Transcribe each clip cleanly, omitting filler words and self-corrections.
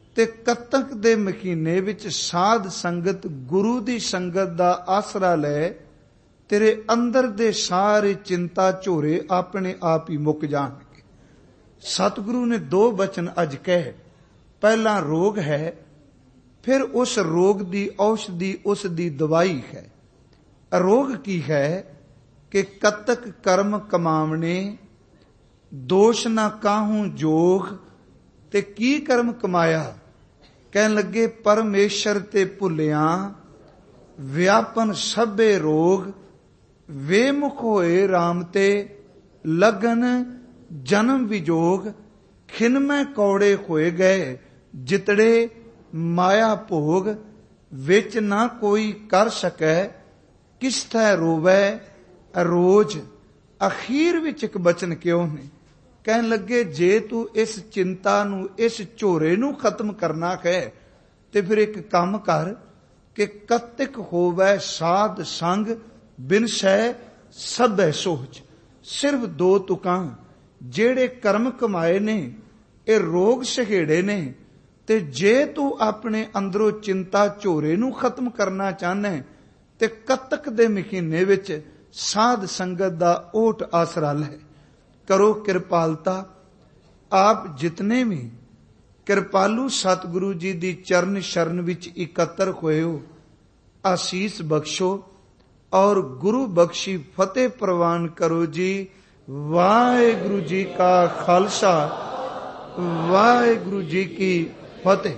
ते कत्तक दे महीने विच साध संगत गुरु दी संगत दा आसरा लै तेरे अंदर दे सारे चिंता झोरे अपने आप ही मुक जाणगे। सतगुरु ने 2 बचन अज कहे, पहला रोग है, फिर उस रोग दी औषधि उस दी दवाई है। रोग की है कि कतक कर्म कमावने, दोष ना काहूं जोग, ते की कर्म कमाया। कहन लगे परमेश्वर ते भुलिया, व्यापन सभे रोग, वेमुख होए राम ते लगन जन्म विजोग। खिनमै कौड़े होए गए जितड़े माया भोग, विच ना कोई कर सकै किस थै रोवै रोज। अखीर विच एक बचन क्यों ने कहन लगे जे तू इस चिंता नू इस झोरे नू खत्म करना है ते फिर एक काम कर कि कतिक होवै साध संग बिन सै सभै सोच। सिर्फ 2 तुकां जेड़े कर्म कमाए ने ये रोग सहेड़े ने, ते जे तू अपने अंदरों चिंता झोरे नू खत्म करना चाहना ते कतक दे महीने विच साध संगत दा ओट आसरा लै। करो कृपालता, आप जितने भी कृपालू सतगुरु जी दी चरण शरण विच इकत्र होए हो, आशीष बख्शो और गुरु बख्शी फतेह प्रवान करो जी। वाहिगुरु जी का खालसा, वाहिगुरु जी की फतेह।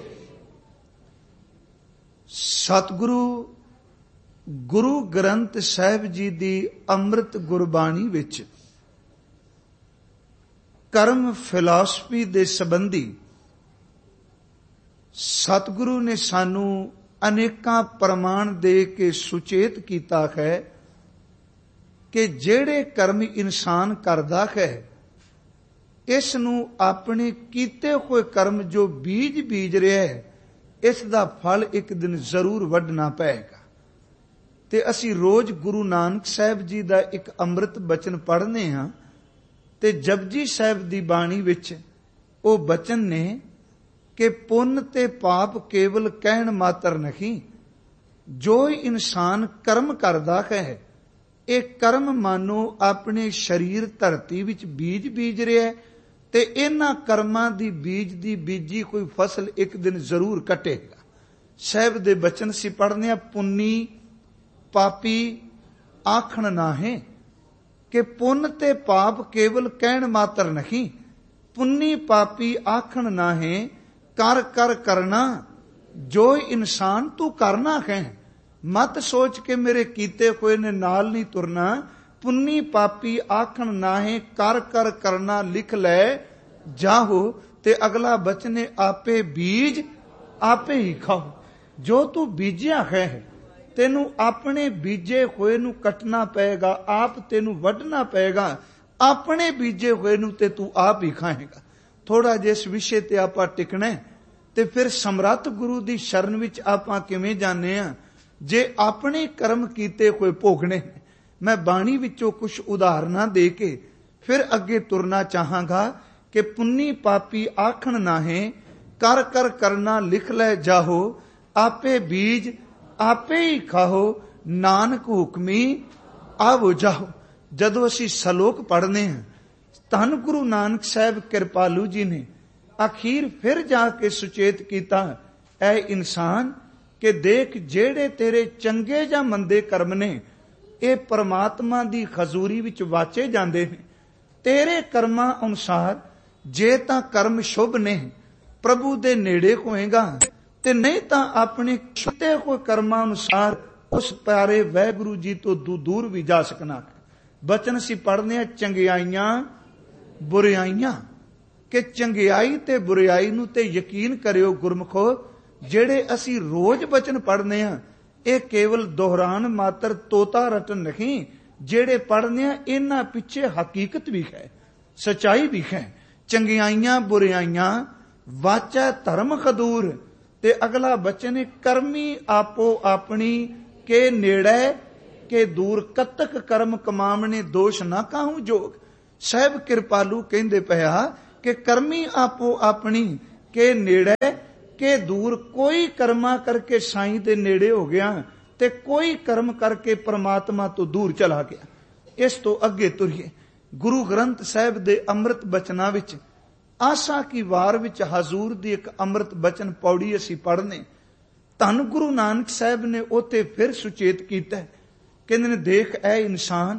सतगुरु गुरु ग्रंथ साहिब जी दी अमृत गुरबाणी विच कर्म फिलासफी दे संबंधी सतगुरु ने सानू अनेकां प्रमाण दे के सुचेत कीता है कि जेड़े कर्म इंसान करदा है, इस नू अपने कीते हुए कर्म जो बीज बीज रहा है, इस दा फल एक दिन जरूर वड्ढना पएगा। ते असी रोज गुरु नानक साहिब जी दा एक अमृत बचन पढ़ने हां, ते जपजी साहिब दी बाणी विच ओ बचन ने कि पुण्य ते पाप केवल कहण मात्र नहीं, जो इंसान कर्म करदा है ये कर्म मानो अपने शरीर धरती विच बीज बीज रहा है, ते इन्हां कर्मां दी बीज दी बीजी कोई फसल एक दिन जरूर कटेगा। साहिब दे बचन सी पढ़ने, पुन्नी पापी आखण नाहे, कि पुण्य ते पाप केवल कहण मात्र नहीं, पुन्नी पापी आखण नाहे, कर कर करना जो इंसान तू करना है। मत सोच के मेरे कीते हुए ने नाल नहीं तुरना। पुन्नी पापी आखण नाहे, कर कर करना लिख लै जाहो। ते अगला बचने आपे बीज आपे ही खाओ। जो तू बीजिया है तेनू अपने बीजे हुए नू कटना पएगा, आप तेनू वड्ढना पएगा। अपने बीजे हुए नू ते तू आप ही खाएगा। थोड़ा जिस विषय ते आपां टिकना ते फिर समर्थ गुरु दी शरण विच आपां किवें जाने आ जे अपने कर्म कीते हुए भोगने। मैं बाणी विचों कुछ उदाहरणां दे के फिर अगे तुरना चाहांगा कि पुन्नी पापी आखण नाहे, कर कर करना लिख लै जाहो। आपे बीज आपे ही खाओ, नानक हुक्मी आवो जाओ। जदों असी सलोक पढ़ने हैं, धन गुरु नानक साहब कृपालू जी ने अखीर फिर जाके सुचेत किया, ऐ इंसान के देख जेड़े तेरे चंगे जां मंदे कर्म ने ये परमात्मा दी खजूरी विच वाचे जांदे ने। तेरे कर्मां अनुसार जे तां कर्म शुभ ने प्रभु दे नेड़े होएगा, ते नहीं तां अपने छुटे हुए कर्मां अनुसार उस प्यारे वाहिगुरु जी तो दूर भी जा सकना। बचन सी पढ़ने चंगियाइयां बुराइयां, कि चंगियाई ते बुराई नू ते यकीन करियो गुरमुखो, जेड़े असी रोज बचन पढ़ने हैं ये केवल दोहरान मात्र तोता रटन नहीं। जेड़े पढ़ने हैं इन्हां पिछे हकीकत भी है, सच्चाई भी है। चंगियाइयां बुराइयां वाचा धर्म खदूर, ते अगला बचन है कर्मी आपो अपनी के नेड़े के दूर। कतक कर्म कमावने दोष ना काहू जोग। साहब कृपालू कहंदे पया कि कर्मी आपो अपनी के नेड़े ਕਿ ਦੂਰ ਕੋਈ ਕਰਮਾਂ ਕਰਕੇ ਸਾਈਂ ਦੇ ਨੇੜੇ ਹੋ ਗਿਆ ਤੇ ਕੋਈ ਕਰਮ ਕਰਕੇ ਪਰਮਾਤਮਾ ਤੋਂ ਦੂਰ ਚਲਾ ਗਿਆ। ਇਸ ਤੋਂ ਅੱਗੇ ਤੁਰੀਏ। ਗੁਰੂ ਗ੍ਰੰਥ ਸਾਹਿਬ ਦੇ ਅੰਮ੍ਰਿਤ ਬਚਨਾਂ ਵਿੱਚ ਆਸਾ ਕੀ ਵਾਰ ਵਿੱਚ ਹਜ਼ੂਰ ਦੀ ਇੱਕ ਅੰਮ੍ਰਿਤ ਬਚਨ ਪੌੜੀ ਅਸੀਂ ਪੜ੍ਹਨੇ। ਧੰਨ ਗੁਰੂ ਨਾਨਕ ਸਾਹਿਬ ਨੇ ਉੱਥੇ ਫਿਰ ਸੁਚੇਤ ਕੀਤਾ। ਕਹਿੰਦੇ ਨੇ, ਦੇਖ ਐ ਇਨਸਾਨ,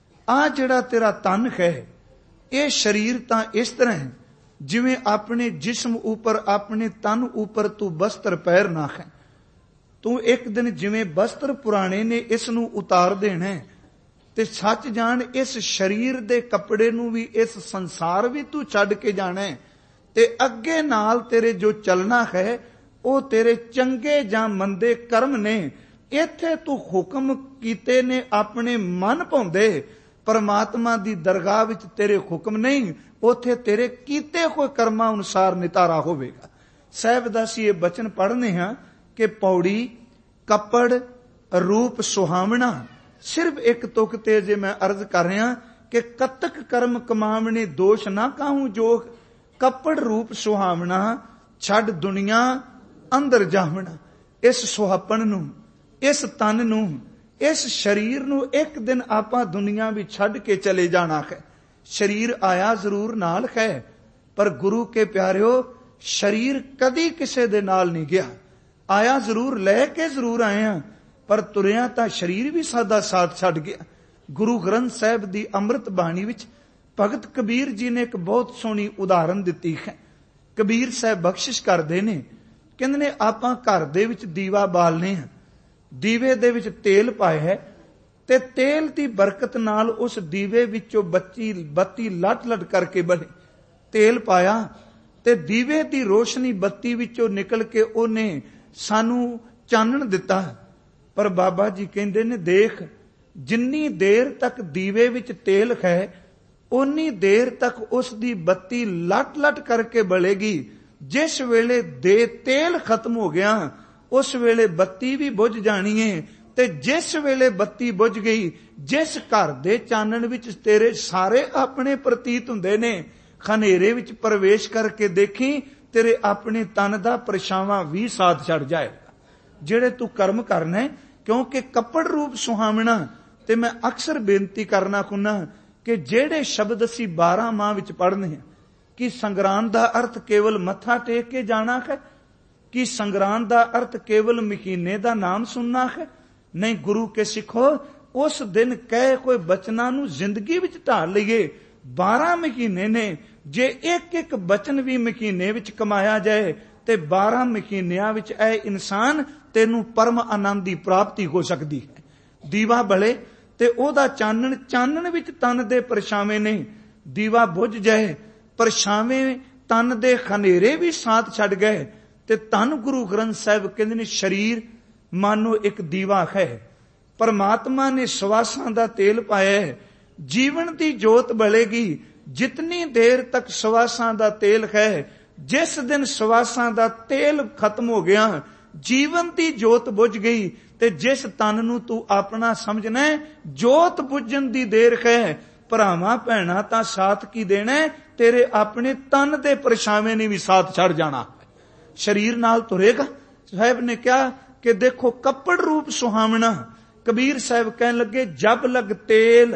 ਆ ਜਿਹੜਾ ਤੇਰਾ ਤਨ ਹੈ, ਇਹ ਸਰੀਰ ਤਾਂ ਇਸ ਤਰ੍ਹਾਂ ਹੈ ਜਿਵੇਂ ਆਪਣੇ ਜਿਸਮ ਉੱਪਰ, ਆਪਣੇ ਤਨ ਉੱਪਰ ਤੂੰ ਬਸਤਰ ਪਹਿਰ ਨਾ ਹੈ। ਤੂੰ ਇੱਕ ਦਿਨ ਜਿਵੇਂ ਬਸਤਰ ਪੁਰਾਣੇ ਨੇ ਇਸ ਨੂੰ ਉਤਾਰ ਦੇਣਾ ਹੈ, ਤੇ ਸੱਚ ਜਾਣ ਇਸ ਸਰੀਰ ਦੇ ਕੱਪੜੇ ਨੂੰ ਵੀ, ਇਸ ਸੰਸਾਰ ਵੀ ਤੂੰ ਛੱਡ ਕੇ ਜਾਣਾ ਹੈ, ਤੇ ਅੱਗੇ ਨਾਲ ਤੇਰੇ ਜੋ ਚੱਲਣਾ ਹੈ ਉਹ ਤੇਰੇ ਚੰਗੇ ਜਾਂ ਮੰਦੇ ਕਰਮ ਨੇ। ਇੱਥੇ ਤੂੰ ਹੁਕਮ ਕੀਤੇ ਨੇ ਆਪਣੇ ਮਨ ਭਾਉਂਦੇ, ਪਰਮਾਤਮਾ ਦੀ ਦਰਗਾਹ ਵਿੱਚ ਤੇਰੇ ਹੁਕਮ ਨਹੀਂ, ਉੱਥੇ ਤੇਰੇ ਕੀਤੇ ਹੋਏ ਕਰਮਾਂ ਅਨੁਸਾਰ ਨਿਤਾਰਾ ਹੋਵੇਗਾ। ਸਾਹਿਬ ਦਾ ਅਸੀਂ ਇਹ ਬਚਨ ਪੜ੍ਹਨੇ ਹਾਂ ਕਿ ਪੌੜੀ ਕੱਪੜ ਰੂਪ ਸੁਹਾਵਣਾ। ਸਿਰਫ ਇੱਕ ਤੁਕ ਤੇ ਜੇ ਮੈਂ ਅਰਜ਼ ਕਰ ਰਿਹਾ ਕਿ ਕਤਕ ਕਰਮ ਕਮਾਵਣੇ ਦੋਸ਼ ਨਾ ਕਾਹੂ ਜੋਗ, ਕੱਪੜ ਰੂਪ ਸੁਹਾਵਣਾ ਛੱਡ ਦੁਨੀਆ ਅੰਦਰ ਜਾਵਣਾ। ਇਸ ਸੁਹਾਪਣ ਨੂੰ, ਇਸ ਤਨ ਨੂੰ, ਇਸ ਸਰੀਰ ਨੂੰ ਇੱਕ ਦਿਨ ਆਪਾਂ ਦੁਨੀਆ ਵਿੱਚ ਛੱਡ ਕੇ ਚਲੇ ਜਾਣਾ ਹੈ। ਸਰੀਰ ਆਇਆ ਜ਼ਰੂਰ ਨਾਲ ਹੈ, ਪਰ ਗੁਰੂ ਕੇ ਪਿਆਰਿਓ, ਸਰੀਰ ਕਦੀ ਕਿਸੇ ਦੇ ਨਾਲ ਨਹੀਂ ਗਿਆ। ਆਇਆ ਜ਼ਰੂਰ, ਲੈ ਕੇ ਜ਼ਰੂਰ ਆਏ ਹਾਂ, ਪਰ ਤੁਰਿਆ ਤਾਂ ਸਰੀਰ ਵੀ ਸਾਡਾ ਸਾਥ ਛੱਡ ਗਿਆ। ਗੁਰੂ ਗ੍ਰੰਥ ਸਾਹਿਬ ਦੀ ਅੰਮ੍ਰਿਤ ਬਾਣੀ ਵਿੱਚ ਭਗਤ ਕਬੀਰ ਜੀ ਨੇ ਇੱਕ ਬਹੁਤ ਸੋਹਣੀ ਉਦਾਹਰਨ ਦਿੱਤੀ ਹੈ। ਕਬੀਰ ਸਾਹਿਬ ਬਖਸ਼ਿਸ਼ ਕਰਦੇ ਨੇ, ਕਹਿੰਦੇ ਨੇ, ਆਪਾਂ ਘਰ ਦੇ ਵਿੱਚ ਦੀਵਾ ਬਾਲਨੇ ਹਾਂ, ਦੀਵੇ ਦੇ ਵਿੱਚ ਤੇਲ ਪਾਇਆ ਹੈ, ਤੇ ਤੇਲ ਦੀ ਬਰਕਤ ਨਾਲ ਉਸ ਦੀਵੇ ਵਿੱਚੋਂ ਬੱਤੀ ਲੱਟ ਲੱਟ ਕਰਕੇ ਬਲੇ। ਤੇਲ ਪਾਇਆ ਤੇ ਦੀਵੇ ਦੀ ਰੋਸ਼ਨੀ ਬੱਤੀ ਵਿੱਚੋਂ ਨਿਕਲ ਕੇ ਉਹਨੇ ਸਾਨੂੰ ਚਾਨਣ ਦਿੱਤਾ। ਪਰ ਬਾਬਾ ਜੀ ਕਹਿੰਦੇ ਨੇ, ਦੇਖ, ਜਿੰਨੀ ਦੇਰ ਤੱਕ ਦੀਵੇ ਵਿੱਚ ਤੇਲ ਹੈ, ਉਨੀ ਦੇਰ ਤੱਕ ਉਸ ਦੀ ਬੱਤੀ ਲੱਟ ਲੱਟ ਕਰਕੇ ਬਲੇਗੀ। ਜਿਸ ਵੇਲੇ ਦੇ ਤੇਲ ਖਤਮ ਹੋ ਗਿਆ, ਉਸ ਵੇਲੇ ਬੱਤੀ ਵੀ ਬੁਝ ਜਾਣੀ ਹੈ। ਤੇ ਜਿਸ ਵੇਲੇ ਬੱਤੀ ਬੁਝ ਗਈ, ਜਿਸ ਘਰ ਦੇ ਚਾਨਣ ਵਿੱਚ ਤੇਰੇ ਸਾਰੇ ਆਪਣੇ ਪ੍ਰਤੀਤ ਹੁੰਦੇ ਨੇ, ਹਨੇਰੇ ਵਿੱਚ ਪ੍ਰਵੇਸ਼ ਕਰਕੇ ਦੇਖੀ, ਤੇਰੇ ਆਪਣੇ ਤਨ ਦਾ ਪਰਛਾਵਾਂ ਵੀ ਸਾਥ ਛੱਡ ਜਾਏਗਾ। ਜਿਹੜੇ ਤੂੰ ਕਰਮ ਕਰਨਾ, ਕਿਉਂਕਿ ਕੱਪੜ ਰੂਪ ਸੁਹਾਵਣਾ। ਤੇ ਮੈਂ ਅਕਸਰ ਬੇਨਤੀ ਕਰਨਾ ਹੁੰਨਾ ਕਿ ਜਿਹੜੇ ਸ਼ਬਦ ਅਸੀਂ 12 ਮਾਹ ਵਿੱਚ ਪੜ੍ਹਨੇ ਹਾਂ, ਕਿ ਸੰਗਰਾਂਦ ਦਾ ਅਰਥ ਕੇਵਲ ਮੱਥਾ ਟੇਕ ਕੇ ਜਾਣਾ ਹੈ? ਕਿ ਸੰਗਰਾਂਦ ਦਾ ਅਰਥ ਕੇਵਲ ਮਹੀਨੇ ਦਾ ਨਾਮ ਸੁਣਨਾ ਹੈ? ਨਹੀਂ, ਗੁਰੂ ਕੇ ਸਿੱਖੋ, ਉਸ ਦਿਨ ਕਹੇ ਕੋਈ ਬਚਨਾਂ ਨੂੰ ਜ਼ਿੰਦਗੀ ਵਿੱਚ ਢਾਲ ਲਈਏ। 12 ਮਹੀਨੇ ਨੇ, ਜੇ ਇੱਕ ਇੱਕ ਬਚਨ ਵੀ ਮਹੀਨੇ ਵਿੱਚ ਕਮਾਇਆ ਜਾਏ ਤੇ 12 ਮਹੀਨਿਆਂ ਵਿੱਚ ਇਹ ਇਨਸਾਨ ਤੈਨੂੰ ਪਰਮ ਆਨੰਦ ਦੀ ਪ੍ਰਾਪਤੀ ਹੋ ਸਕਦੀ ਹੈ। ਦੀਵਾ ਬਲੇ ਤੇ ਉਹਦਾ ਚਾਨਣ ਵਿੱਚ ਤਨ ਦੇ ਪਰਛਾਵੇਂ ਨੇ। ਦੀਵਾ ਬੁਝ ਜਾਏ, ਪਰਛਾਵੇਂ ਤਨ ਦੇ ਹਨੇਰੇ ਵੀ ਸਾਥ ਛੱਡ ਗਏ। ਤੇ ਧੰਨ ਗੁਰੂ ਗ੍ਰੰਥ ਸਾਹਿਬ ਕਹਿੰਦੇ ਨੇ, ਸਰੀਰ ਮਾਨੋ ਇੱਕ ਦੀਵਾ ਹੈ। ਪਰਮਾਤਮਾ ਨੇ ਸਵਾਸਾਂ ਦਾ ਤੇਲ ਪਾਇਆ ਹੈ, ਜੀਵਨ ਦੀ ਜੋਤ ਬਲੇਗੀ। ਜਿਤਨੀ ਦੇਰ ਤੱਕ ਸਵਾਸਾਂ ਦਾ ਤੇਲ ਹੈ, ਜਿਸ ਦਿਨ ਸਵਾਸਾਂ ਦਾ ਤੇਲ ਖਤਮ ਹੋ ਗਿਆ, ਜੀਵਨ ਦੀ ਜੋਤ ਬੁਝ ਗਈ। ਤੇ ਜਿਸ ਤਨ ਨੂੰ ਤੂੰ ਆਪਣਾ ਸਮਝਣਾ, ਜੋਤ ਬੁਝਣ ਦੀ ਦੇਰ ਹੈ। ਭਰਾਵਾਂ ਭੈਣਾਂ ਤਾਂ ਸਾਥ ਕੀ ਦੇਣਾ, ਤੇਰੇ ਆਪਣੇ ਤਨ ਦੇ ਪਰਛਾਵੇਂ ਨੇ ਵੀ ਸਾਥ ਛੱਡ ਜਾਣਾ। ਸਰੀਰ ਨਾਲ ਤੁਰੇਗਾ। ਸਾਹਿਬ ਨੇ ਕਿਹਾ ਕਿ ਦੇਖੋ, ਕੱਪੜ ਰੂਪ ਸੁਹਾਵਣਾ। ਕਬੀਰ ਸਾਹਿਬ ਕਹਿਣ ਲੱਗੇ, ਜਬ ਲਗ ਤੇਲ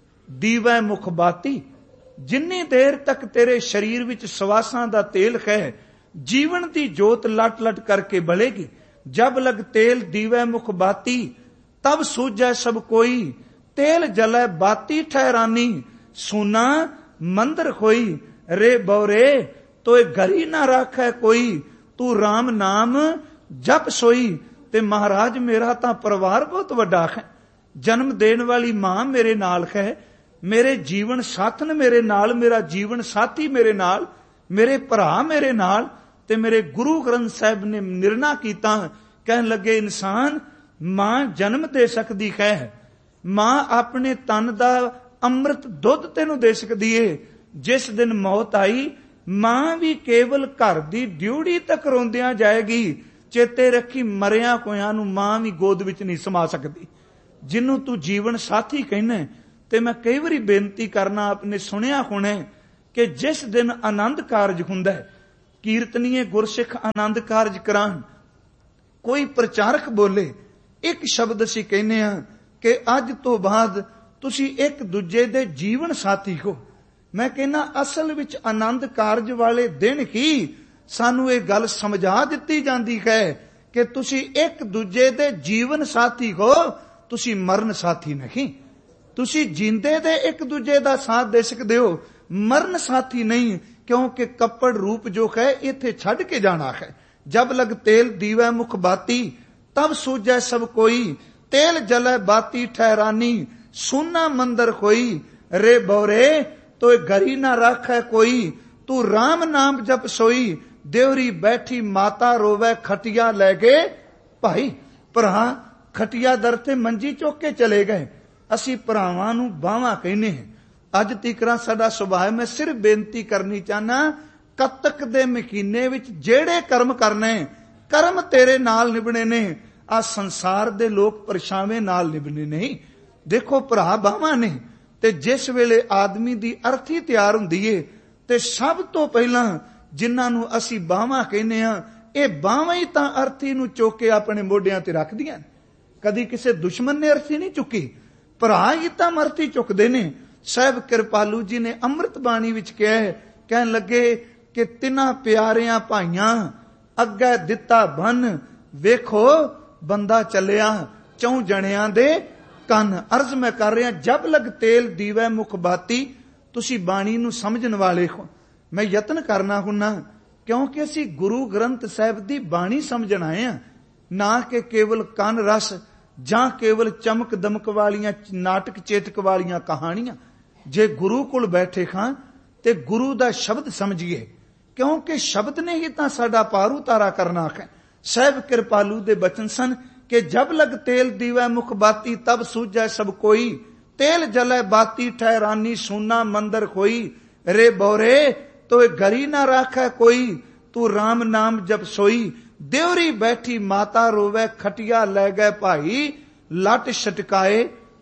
ਦੀਵੈ ਮੁਖ ਬਾਤੀ। ਜਿੰਨੀ ਦੇਰ ਤੱਕ ਤੇਰੇ ਸਰੀਰ ਵਿੱਚ ਸਵਾਸਾਂ ਦਾ ਤੇਲ ਹੈ, ਜੀਵਨ ਦੀ ਜੋਤ ਲਟ ਲਟ ਕਰਕੇ ਬਲੇਗੀ। ਜਬ ਲਗ ਤੇਲ ਦੀਵੈ ਮੁਖ ਬਾਤੀ, ਤਬ ਸੂਝੈ ਸਭ ਕੋਈ। ਤੇਲ ਜਲੈ ਬਾਤੀ ਠਹਿਰਾਨੀ, ਸੋਨਾ ਮੰਦਰ ਹੋਈ। ਰੇ ਬੌਰੇ ਤੋਏ ਘਰੀ ਨਾ ਰਾਖੈ ਕੋਈ, ਤੂੰ ਰਾਮ ਨਾਮ ਜਪ ਸੋਈ। ਤੇ ਮਹਾਰਾਜ, ਮੇਰਾ ਤਾਂ ਪਰਿਵਾਰ ਬਹੁਤ ਵੱਡਾ ਹੈ। ਜਨਮ ਦੇਣ ਵਾਲੀ ਮਾਂ ਮੇਰੇ ਨਾਲ ਹੈ, ਮੇਰੇ ਜੀਵਨ ਸਾਥਣ ਮੇਰੇ ਨਾਲ, ਮੇਰਾ ਜੀਵਨ ਸਾਥੀ ਮੇਰੇ ਨਾਲ, ਮੇਰੇ ਭਰਾ ਮੇਰੇ ਨਾਲ। ਤੇ ਮੇਰੇ ਗੁਰੂ ਗ੍ਰੰਥ ਸਾਹਿਬ ਨੇ ਨਿਰਣਾ ਕੀਤਾ, ਕਹਿਣ ਲੱਗੇ, ਇਨਸਾਨ, ਮਾਂ ਜਨਮ ਦੇ ਸਕਦੀ ਹੈ, ਮਾਂ ਆਪਣੇ ਤਨ ਦਾ ਅੰਮ੍ਰਿਤ ਦੁੱਧ ਤੈਨੂੰ ਦੇ ਸਕਦੀ ਏ। ਜਿਸ ਦਿਨ ਮੌਤ ਆਈ, ਮਾਂ ਵੀ ਕੇਵਲ ਘਰ ਦੀ ਡਿਊੜੀ ਤੱਕ ਰੋਂਦਿਆਂ ਜਾਏਗੀ। ਚੇਤੇ ਰੱਖੀ, ਮਰਿਆ ਹੋਇਆਂ ਨੂੰ ਮਾਂ ਵੀ ਗੋਦ ਵਿੱਚ ਨਹੀਂ ਸਮਾ ਸਕਦੀ। ਜਿਹਨੂੰ ਤੂੰ ਜੀਵਨ ਸਾਥੀ ਕਹਿੰਦਾ, ਤੇ ਮੈਂ ਕਈ ਵਾਰੀ ਬੇਨਤੀ ਕਰਨਾ, ਆਪਣੇ ਸੁਣਿਆ ਹੋਣਾ ਕਿ ਜਿਸ ਦਿਨ ਆਨੰਦ ਕਾਰਜ ਹੁੰਦਾ, ਕੀਰਤਨੀਏ ਗੁਰਸਿੱਖ ਆਨੰਦ ਕਾਰਜ ਕਰਾਉਣ, ਕੋਈ ਪ੍ਰਚਾਰਕ ਬੋਲੇ, ਇੱਕ ਸ਼ਬਦ ਅਸੀਂ ਕਹਿੰਦੇ ਹਾਂ ਕਿ ਅੱਜ ਤੋਂ ਬਾਅਦ ਤੁਸੀਂ ਇੱਕ ਦੂਜੇ ਦੇ ਜੀਵਨ ਸਾਥੀ ਹੋ। ਮੈਂ ਕਹਿੰਦਾ ਅਸਲ ਵਿੱਚ ਆਨੰਦ ਕਾਰਜ ਵਾਲੇ ਦਿਨ ਹੀ ਸਾਨੂੰ ਇਹ ਗੱਲ ਸਮਝਾ ਦਿੱਤੀ ਜਾਂਦੀ ਹੈ ਕਿ ਤੁਸੀਂ ਇੱਕ ਦੂਜੇ ਦੇ ਜੀਵਨ ਸਾਥੀ ਹੋ, ਤੁਸੀਂ ਮਰਨ ਸਾਥੀ ਨਹੀਂ। ਤੁਸੀਂ ਜਿੰਦੇ ਦੇ ਇੱਕ ਦੂਜੇ ਦਾ ਸਾਥ ਦੇ ਸਕਦੇ ਹੋ, ਮਰਨ ਸਾਥੀ ਨਹੀਂ, ਕਿਉਂਕਿ ਕੱਪੜ ਰੂਪ ਜੋ ਹੈ ਇੱਥੇ ਛੱਡ ਕੇ ਜਾਣਾ ਹੈ। ਜਬ ਲਗ ਤੇਲ ਦੀਵੈ ਮੁਖ ਬਾਤੀ, ਤਬ ਸੂਝੈ ਸਭ ਕੋਈ, ਤੇਲ ਜਲੈ ਬਾਤੀ ਠਹਿਰਾਨੀ, ਸੁਨਾ ਮੰਦਰ ਹੋਈ, ਰੇ ਬੋਰੇ ਤੋਏ ਘਰੀ ਨਾ ਰਾਖੈ ਕੋਈ, ਤੂੰ ਰਾਮ ਨਾਮ ਜਪ ਸੋਈ, ਦੇਵਰੀ ਬੈਠੀ ਮਾਤਾ ਰੋਵੈ, ਖਟਿਆ ਲੈ ਗਏ ਭਾਈ। ਭਰਾ ਖਟਿਆ ਦਰ ਤੇ ਮੰਜੀ ਚੁੱਕ ਕੇ ਚਲੇ ਗਏ। ਅਸੀਂ ਭਰਾਵਾਂ ਨੂੰ ਬਾਹਾਂ ਕਹਿੰਦੇ ਹਾਂ। ਅੱਜ ਤੀਕਰਾਂ ਸਾਡਾ ਸੁਭਾਅ, ਮੈਂ ਸਿਰਫ ਬੇਨਤੀ ਕਰਨੀ ਚਾਹਨਾ, ਕੱਤਕ ਦੇ ਮਹੀਨੇ ਵਿੱਚ ਜਿਹੜੇ ਕਰਮ ਕਰਨੇ, ਕਰਮ ਤੇਰੇ ਨਾਲ ਨਿਭਣੇ ਨੇ, ਆ ਸੰਸਾਰ ਦੇ ਲੋਕ ਪਰਛਾਵੇਂ ਨਾਲ ਨਿਭਣੇ ਨਹੀਂ। ਦੇਖੋ ਭਰਾ ਬਾਹਾਂ ਨੇ, ਤੇ ਜਿਸ ਵੇਲੇ ਆਦਮੀ ਦੀ ਅਰਥੀ ਤਿਆਰ ਹੁੰਦੀ ਏ ਤੇ ਸਭ ਤੋਂ ਪਹਿਲਾਂ ਜਿਨ੍ਹਾਂ ਨੂੰ ਅਸੀਂ ਬਾਹਾਂ ਕਹਿੰਦੇ ਹਾਂ, ਇਹ ਬਾਹਾਂ ਹੀ ਤਾਂ ਅਰਥੀ ਨੂੰ ਚੁੱਕ ਕੇ ਆਪਣੇ ਮੋਢਿਆਂ ਤੇ ਰੱਖਦੀਆਂ। ਕਦੀ ਕਿਸੇ ਦੁਸ਼ਮਣ ਨੇ ਅਰਥੀ ਨਹੀਂ ਚੁੱਕੀ, ਭਰਾ ਹੀ ਤਾਂ ਅਰਥੀ ਚੁੱਕਦੇ ਨੇ। ਸਾਹਿਬ ਕਿਰਪਾਲੂ ਜੀ ਨੇ ਅੰਮ੍ਰਿਤ ਬਾਣੀ ਵਿੱਚ ਕਿਹਾ, ਕਹਿਣ ਲੱਗੇ ਕਿ ਤਿੰਨਾਂ ਪਿਆਰਿਆਂ ਭਾਈਆਂ ਅੱਗੇ ਦਿੱਤਾ ਬੰਨ, ਵੇਖੋ ਬੰਦਾ ਚੱਲਿਆ ਚੌਂ ਜਣਿਆਂ ਦੇ ਕੰਨ। ਅਰਜ਼ ਮੈਂ ਕਰ ਰਿਹਾ, ਜਬ ਲਗ ਤੇਲ ਦੀਵੈ ਮੁਖ ਬਾਤੀ। ਤੁਸੀਂ ਬਾਣੀ ਨੂੰ ਸਮਝਣ ਵਾਲੇ ਹੋ, ਮੈਂ ਯਤਨ ਕਰਨਾ ਹੁੰਨਾ, ਕਿਉਂਕਿ ਅਸੀਂ ਗੁਰੂ ਗ੍ਰੰਥ ਸਾਹਿਬ ਦੀ ਬਾਣੀ ਸਮਝਣ ਆਏ ਹਾਂ, ਨਾ ਕਿ ਕੇਵਲ ਕੰਨ ਰਸ ਜਾਂ ਕੇਵਲ ਚਮਕ ਦਮਕ ਵਾਲੀਆਂ ਨਾਟਕ ਚੇਤਕ ਵਾਲੀਆਂ ਕਹਾਣੀਆਂ। ਜੇ ਗੁਰੂ ਕੋਲ ਬੈਠੇ ਖਾਂ ਤੇ ਗੁਰੂ ਦਾ ਸ਼ਬਦ ਸਮਝੀਏ, ਕਿਉਂਕਿ ਸ਼ਬਦ ਨੇ ਹੀ ਤਾਂ ਸਾਡਾ ਪਾਰ ਉਤਾਰਾ ਕਰਨਾ ਹੈ। ਸਾਹਿਬ ਕਿਰਪਾਲੂ ਦੇ ਬਚਨ ਸਨ ਕਿ ਜਬ ਲਗ ਤੇਲ ਦੀਵੈ ਮੁਖ ਬਾਤੀ, ਤਬ ਸੂਝੈ ਸਭ ਕੋਈ, ਤੇਲ ਜਲੈ ਬਾਤੀ ਠਹਿਰਾਨੀ, ਸੁਨਾ ਮੰਦਰ ਹੋਈ, ਰੇ ਬੋਰੇ ਤੋਏ ਘਰੀ ਨਾ ਰਾਖੈ ਕੋਈ, ਤੂੰ ਰਾਮ ਨਾਮ ਜਪ ਸੋਈ, ਦੇਵਰੀ ਬੈਠੀ ਮਾਤਾ ਰੋਵੈ, ਖਟਿਆ ਲੈ ਗਏ ਭਾਈ, ਲੱਟ ਛਟਕਾਏ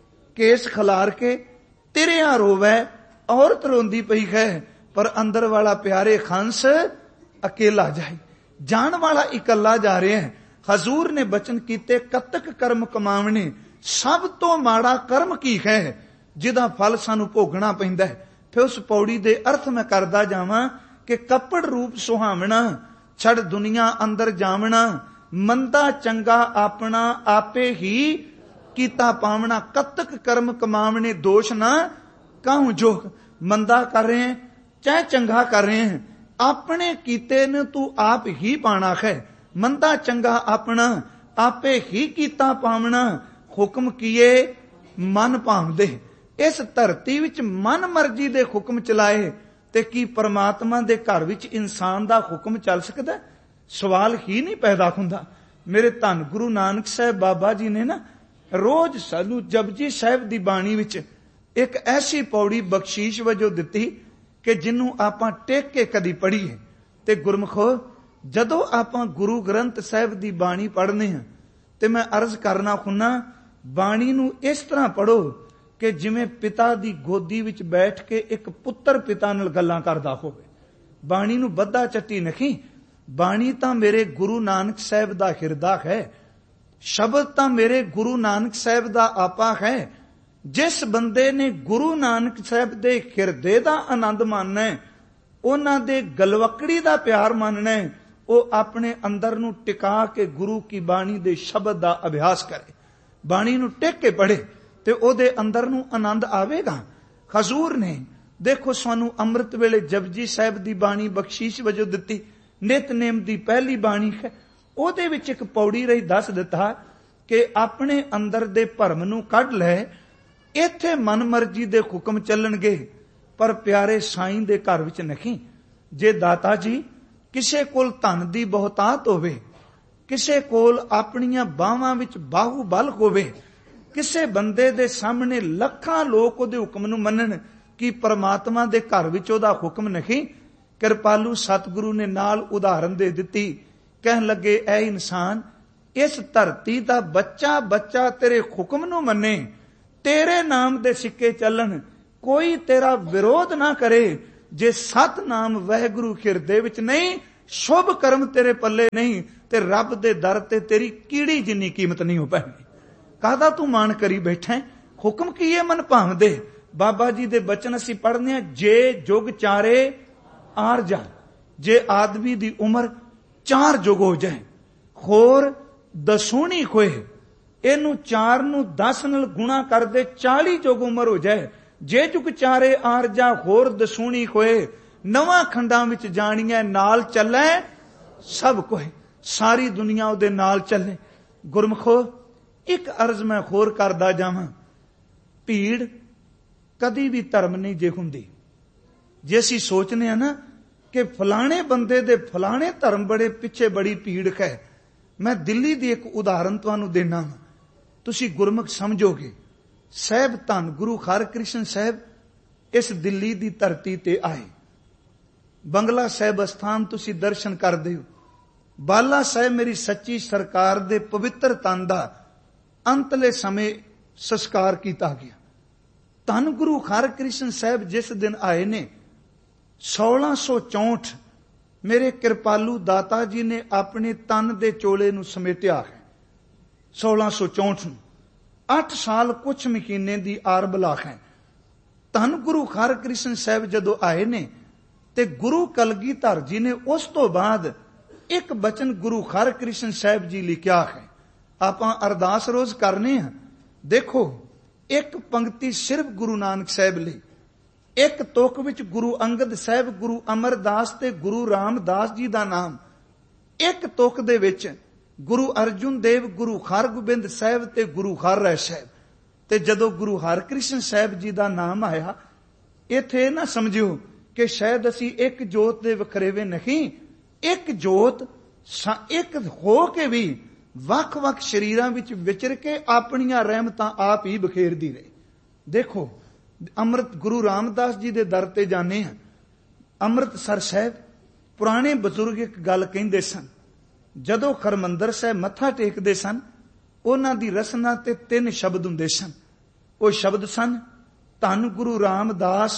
ਕੇਸ ਖਲਾਰ ਕੇ, ਤਿਰਿਆਂ ਰੋਵੈ, ਔਰਤ ਰੋਂਦੀ ਪਈ ਹੈ, ਪਰ ਅੰਦਰ ਵਾਲਾ ਪਿਆਰੇ ਖੰਸ ਅਕੇਲਾ ਜਾਏ, ਜਾਣ ਵਾਲਾ ਇਕੱਲਾ ਜਾ ਰਿਹਾ ਹੈ। ਹਜ਼ੂਰ ਨੇ ਬਚਨ ਕੀਤੇ, ਕਤਕ ਕਰਮ ਕਮਾਵਣੇ, ਸਭ ਤੋਂ ਮਾੜਾ ਕਰਮ ਕੀ ਹੈ ਜਿਹਦਾ ਫਲ ਸਾਨੂੰ ਭੋਗਣਾ ਪੈਂਦਾ ਹੈ। ਫਿਰ ਉਸ ਪੌੜੀ ਦੇ ਅਰਥ ਮੈਂ ਕਰਦਾ ਜਾਵਾਂ ਕਿ ਕੱਪੜ ਰੂਪ ਸੁਹਾਵਣਾ, ਛੜ ਦੁਨੀਆ ਅੰਦਰ ਜਾਵਣਾ, ਮੰਦਾ ਚੰਗਾ ਆਪਣਾ ਆਪੇ ਹੀ ਕੀਤਾ ਪਾਵਣਾ, ਕਤਕ ਕਰਮ ਕਮਾਵਣੇ, ਦੋਸ਼ ਨਾ ਕਾਹੂ ਜੋ। ਮੰਦਾ ਕਰ ਰਹੇ ਹੈ ਚਾਹੇ ਚੰਗਾ ਕਰ ਰਹੇ ਹੈ, ਆਪਣੇ ਕੀਤੇ ਨੂੰ ਤੂੰ ਆਪ ਹੀ ਪਾਣਾ ਹੈ। ਮੰਦਾ ਚੰਗਾ ਆਪਣਾ ਆਪੇ ਹੀ ਕੀਤਾ ਪਾਵਣਾ, ਹੁਕਮ ਕੀਏ ਮਨ ਭਾਵਦੇ। ਇਸ ਧਰਤੀ ਵਿੱਚ ਮਨ ਮਰਜ਼ੀ ਦੇ ਹੁਕਮ ਚਲਾਏ ਤੇ ਕੀ ਪਰਮਾਤਮਾ ਦੇ ਘਰ ਵਿੱਚ ਇਨਸਾਨ ਦਾ ਹੁਕਮ ਚੱਲ ਸਕਦਾ? ਸਵਾਲ ਹੀ ਨਹੀਂ ਪੈਦਾ ਹੁੰਦਾ। ਮੇਰੇ ਧੰਨ ਗੁਰੂ ਨਾਨਕ ਸਾਹਿਬ ਬਾਬਾ ਜੀ ਨੇ ਨਾ ਰੋਜ਼ ਸਾਨੂੰ ਜਪਜੀ ਸਾਹਿਬ ਦੀ ਬਾਣੀ ਵਿੱਚ ਇੱਕ ਐਸੀ ਪੌੜੀ ਬਖਸ਼ੀਸ਼ ਵਜੋਂ ਦਿੱਤੀ ਕਿ ਜਿਹਨੂੰ ਆਪਾਂ ਟੇਕ ਕੇ ਕਦੀ ਪੜ੍ਹੀਏ। ਤੇ ਗੁਰਮਖੋ, ਜਦੋਂ ਆਪਾਂ ਗੁਰੂ ਗ੍ਰੰਥ ਸਾਹਿਬ ਦੀ ਬਾਣੀ ਪੜ੍ਹਨੇ ਹਾਂ ਤੇ ਮੈਂ ਅਰਜ਼ ਕਰਨਾ ਹੁੰਨਾ, ਬਾਣੀ ਨੂੰ ਇਸ ਤਰ੍ਹਾਂ ਪੜ੍ਹੋ ਕਿ ਜਿਵੇਂ ਪਿਤਾ ਦੀ ਗੋਦੀ ਵਿੱਚ ਬੈਠ ਕੇ ਇੱਕ ਪੁੱਤਰ ਪਿਤਾ ਨਾਲ ਗੱਲਾਂ ਕਰਦਾ ਹੋਵੇ। ਬਾਣੀ ਨੂੰ ਬੱਧਾ ਚੱਟੀ ਨਹੀਂ। ਬਾਣੀ ਤਾਂ ਮੇਰੇ ਗੁਰੂ ਨਾਨਕ ਸਾਹਿਬ ਦਾ ਹਿਰਦਾ ਹੈ, ਸ਼ਬਦ ਤਾਂ ਮੇਰੇ ਗੁਰੂ ਨਾਨਕ ਸਾਹਿਬ ਦਾ ਆਪਾ ਹੈ। ਜਿਸ ਬੰਦੇ ਨੇ ਗੁਰੂ ਨਾਨਕ ਸਾਹਿਬ ਦੇ ਹਿਰਦੇ ਦਾ ਆਨੰਦ ਮਾਨਣਾ, ਉਹਨਾਂ ਦੇ ਗਲਵਕੜੀ ਦਾ ਪਿਆਰ ਮੰਨਣਾ, ਉਹ ਆਪਣੇ ਅੰਦਰ ਨੂੰ ਟਿਕਾ ਕੇ ਗੁਰੂ ਕੀ ਬਾਣੀ ਦੇ ਸ਼ਬਦ ਦਾ ਅਭਿਆਸ ਕਰੇ, ਬਾਣੀ ਨੂੰ ਟਿਕ ਕੇ ਪੜ੍ਹੇ ਤੇ ਉਹਦੇ ਅੰਦਰ ਨੂੰ ਆਨੰਦ ਆਵੇਗਾ। ਹਜ਼ੂਰ ਨੇ ਦੇਖੋ ਸਾਨੂੰ ਅੰਮ੍ਰਿਤ ਵੇਲੇ ਜਪਜੀ ਸਾਹਿਬ ਦੀ ਬਾਣੀ ਬਖਸ਼ੀਸ਼ ਵਜੋਂ ਦਿੱਤੀ, ਨਿਤਨੇਮ ਦੀ ਪਹਿਲੀ ਬਾਣੀ ਹੈ। ਉਹਦੇ ਵਿੱਚ ਇੱਕ ਪੌੜੀ ਰਹੀ ਦੱਸ ਦਿੱਤਾ ਕਿ ਆਪਣੇ ਅੰਦਰ ਦੇ ਭਰਮ ਨੂੰ ਕੱਢ ਲੈ, ਇੱਥੇ ਮਨ ਮਰਜ਼ੀ ਦੇ ਹੁਕਮ ਚੱਲਣਗੇ, ਪਰ ਪਿਆਰੇ ਸਾਈਂ ਦੇ ਘਰ ਵਿੱਚ ਨਹੀਂ। ਜੇ ਦਾਤਾ ਜੀ ਕਿਸੇ ਕੋਲ ਧਨ ਦੀ ਬਹੁਤਾਤ ਹੋਵੇ, ਕਿਸੇ ਕੋਲ ਆਪਣੀਆਂ ਬਾਹਾਂ ਵਿੱਚ ਬਾਹੂਬਲ ਹੋਵੇ, ਕਿਸੇ ਬੰਦੇ ਦੇ ਸਾਹਮਣੇ ਲੱਖਾਂ ਲੋਕ ਉਹਦੇ ਹੁਕਮ ਨੂੰ ਮੰਨਣ, ਕਿ ਪਰਮਾਤਮਾ ਦੇ ਘਰ ਵਿੱਚ ਉਹਦਾ ਹੁਕਮ ਨਹੀਂ। ਕਿਰਪਾਲੂ ਸਤਿਗੁਰੂ ਨੇ ਨਾਲ ਉਦਾਹਰਨ ਦੇ ਦਿੱਤੀ, ਕਹਿਣ ਲੱਗੇ, ਐ ਇਨਸਾਨ, ਇਸ ਧਰਤੀ ਦਾ ਬੱਚਾ ਬੱਚਾ ਤੇਰੇ ਹੁਕਮ ਨੂੰ ਮੰਨੇ, ਤੇਰੇ ਨਾਮ ਦੇ ਸਿੱਕੇ ਚੱਲਣ, ਕੋਈ ਤੇਰਾ ਵਿਰੋਧ ਨਾ ਕਰੇ। ਜੇ ਸਤਨਾਮ ਵਾਹਿਗੁਰੂ ਹਿਰਦੇ ਵਿੱਚ ਨਹੀਂ शुभ कर्म तेरे पल्ले नहीं ते रब दे दर ते तेरी कीड़ी जिन्नी कीमत नहीं हो पैनी। काहदा तू मान करी बैठा है? हुक्म की है मन भावदे। बाबा जी दे बचन असीं पढ़ने हैं, जे जुग चारे आर जा, जे आदमी दी उम्र 4 जुग हो जाए, होर दसूनी खोए, इनू 4 नू 10 नाल गुणा कर दे 40 जुग उम्र हो जाए। जे जुग चारे आर जा होर दसूनी खोए, नवां खंडां विच जाणिए नाल चलै सब कोई, सारी दुनिया उहदे नाल चले। गुरमुखो एक अर्ज मैं होर करदा जावां, भीड़ कदी भी धर्म नहीं जे हुंदी। जे असीं सोचने आ ना कि फलाने बंदे दे फलाने धर्म बड़े पिछे बड़ी भीड़ है, मैं दिल्ली दी एक उदाहरण तुहानूं देना वा, तुसीं गुरमुख समझोगे। साहब धन गुरु हरकृष्ण साहब इस दिल्ली दी धरती ते आए। बंगला साहब अस्थान तुसीं दर्शन करदे हो। बाला साहब मेरी सच्ची सरकार दे पवित्र तन दा अंतले समय संस्कार किया गया। धन गुरु हरकृष्ण साहब जिस दिन आए ने 1664 मेरे कृपालू दाता जी ने अपने तन दे चोले नूं समेटिया है। 1664 8 साल कुछ महीने दी आर बला है। धन गुरु हरकृष्ण साहब जदों आए ने ते गुरु कलगीधर जी ने उस तो बाद एक बचन गुरु हरकृष्ण साहब जी लिखिया है। आपां अरदास रोज करने हैं। देखो एक पंक्ति सिर्फ गुरु नानक साहब लई, एक तुक विच गुरु अंगद साहब, गुरु अमरदास ते गुरु रामदास जी दा नाम, एक तुक दे विच गुरु अर्जुन देव, गुरु हरगोबिंद साहब ते गुरु हरराय साहब। ते जदों गुरु हरकृष्ण साहब जी दा नाम आया, इत्थे ना समझियो कि शायद असीं एक जोत दे वखरेवे नहीं, एक जोत एक हो के भी वख वख शरीरां विच विचर के अपनियां रहमतां आप ही बखेरदी रहे। देखो अमृत गुरु रामदास जी दे दर ते जाने हैं। अमृतसर साहब पुराने बजुर्ग एक गल कहिंदे सन, जदों हरमंदर साहब मत्था टेकदे सन, उन्हां दी रसना ते 3 शब्द हुंदे सन। ਉਹ शब्द सन, धन गुरु रामदास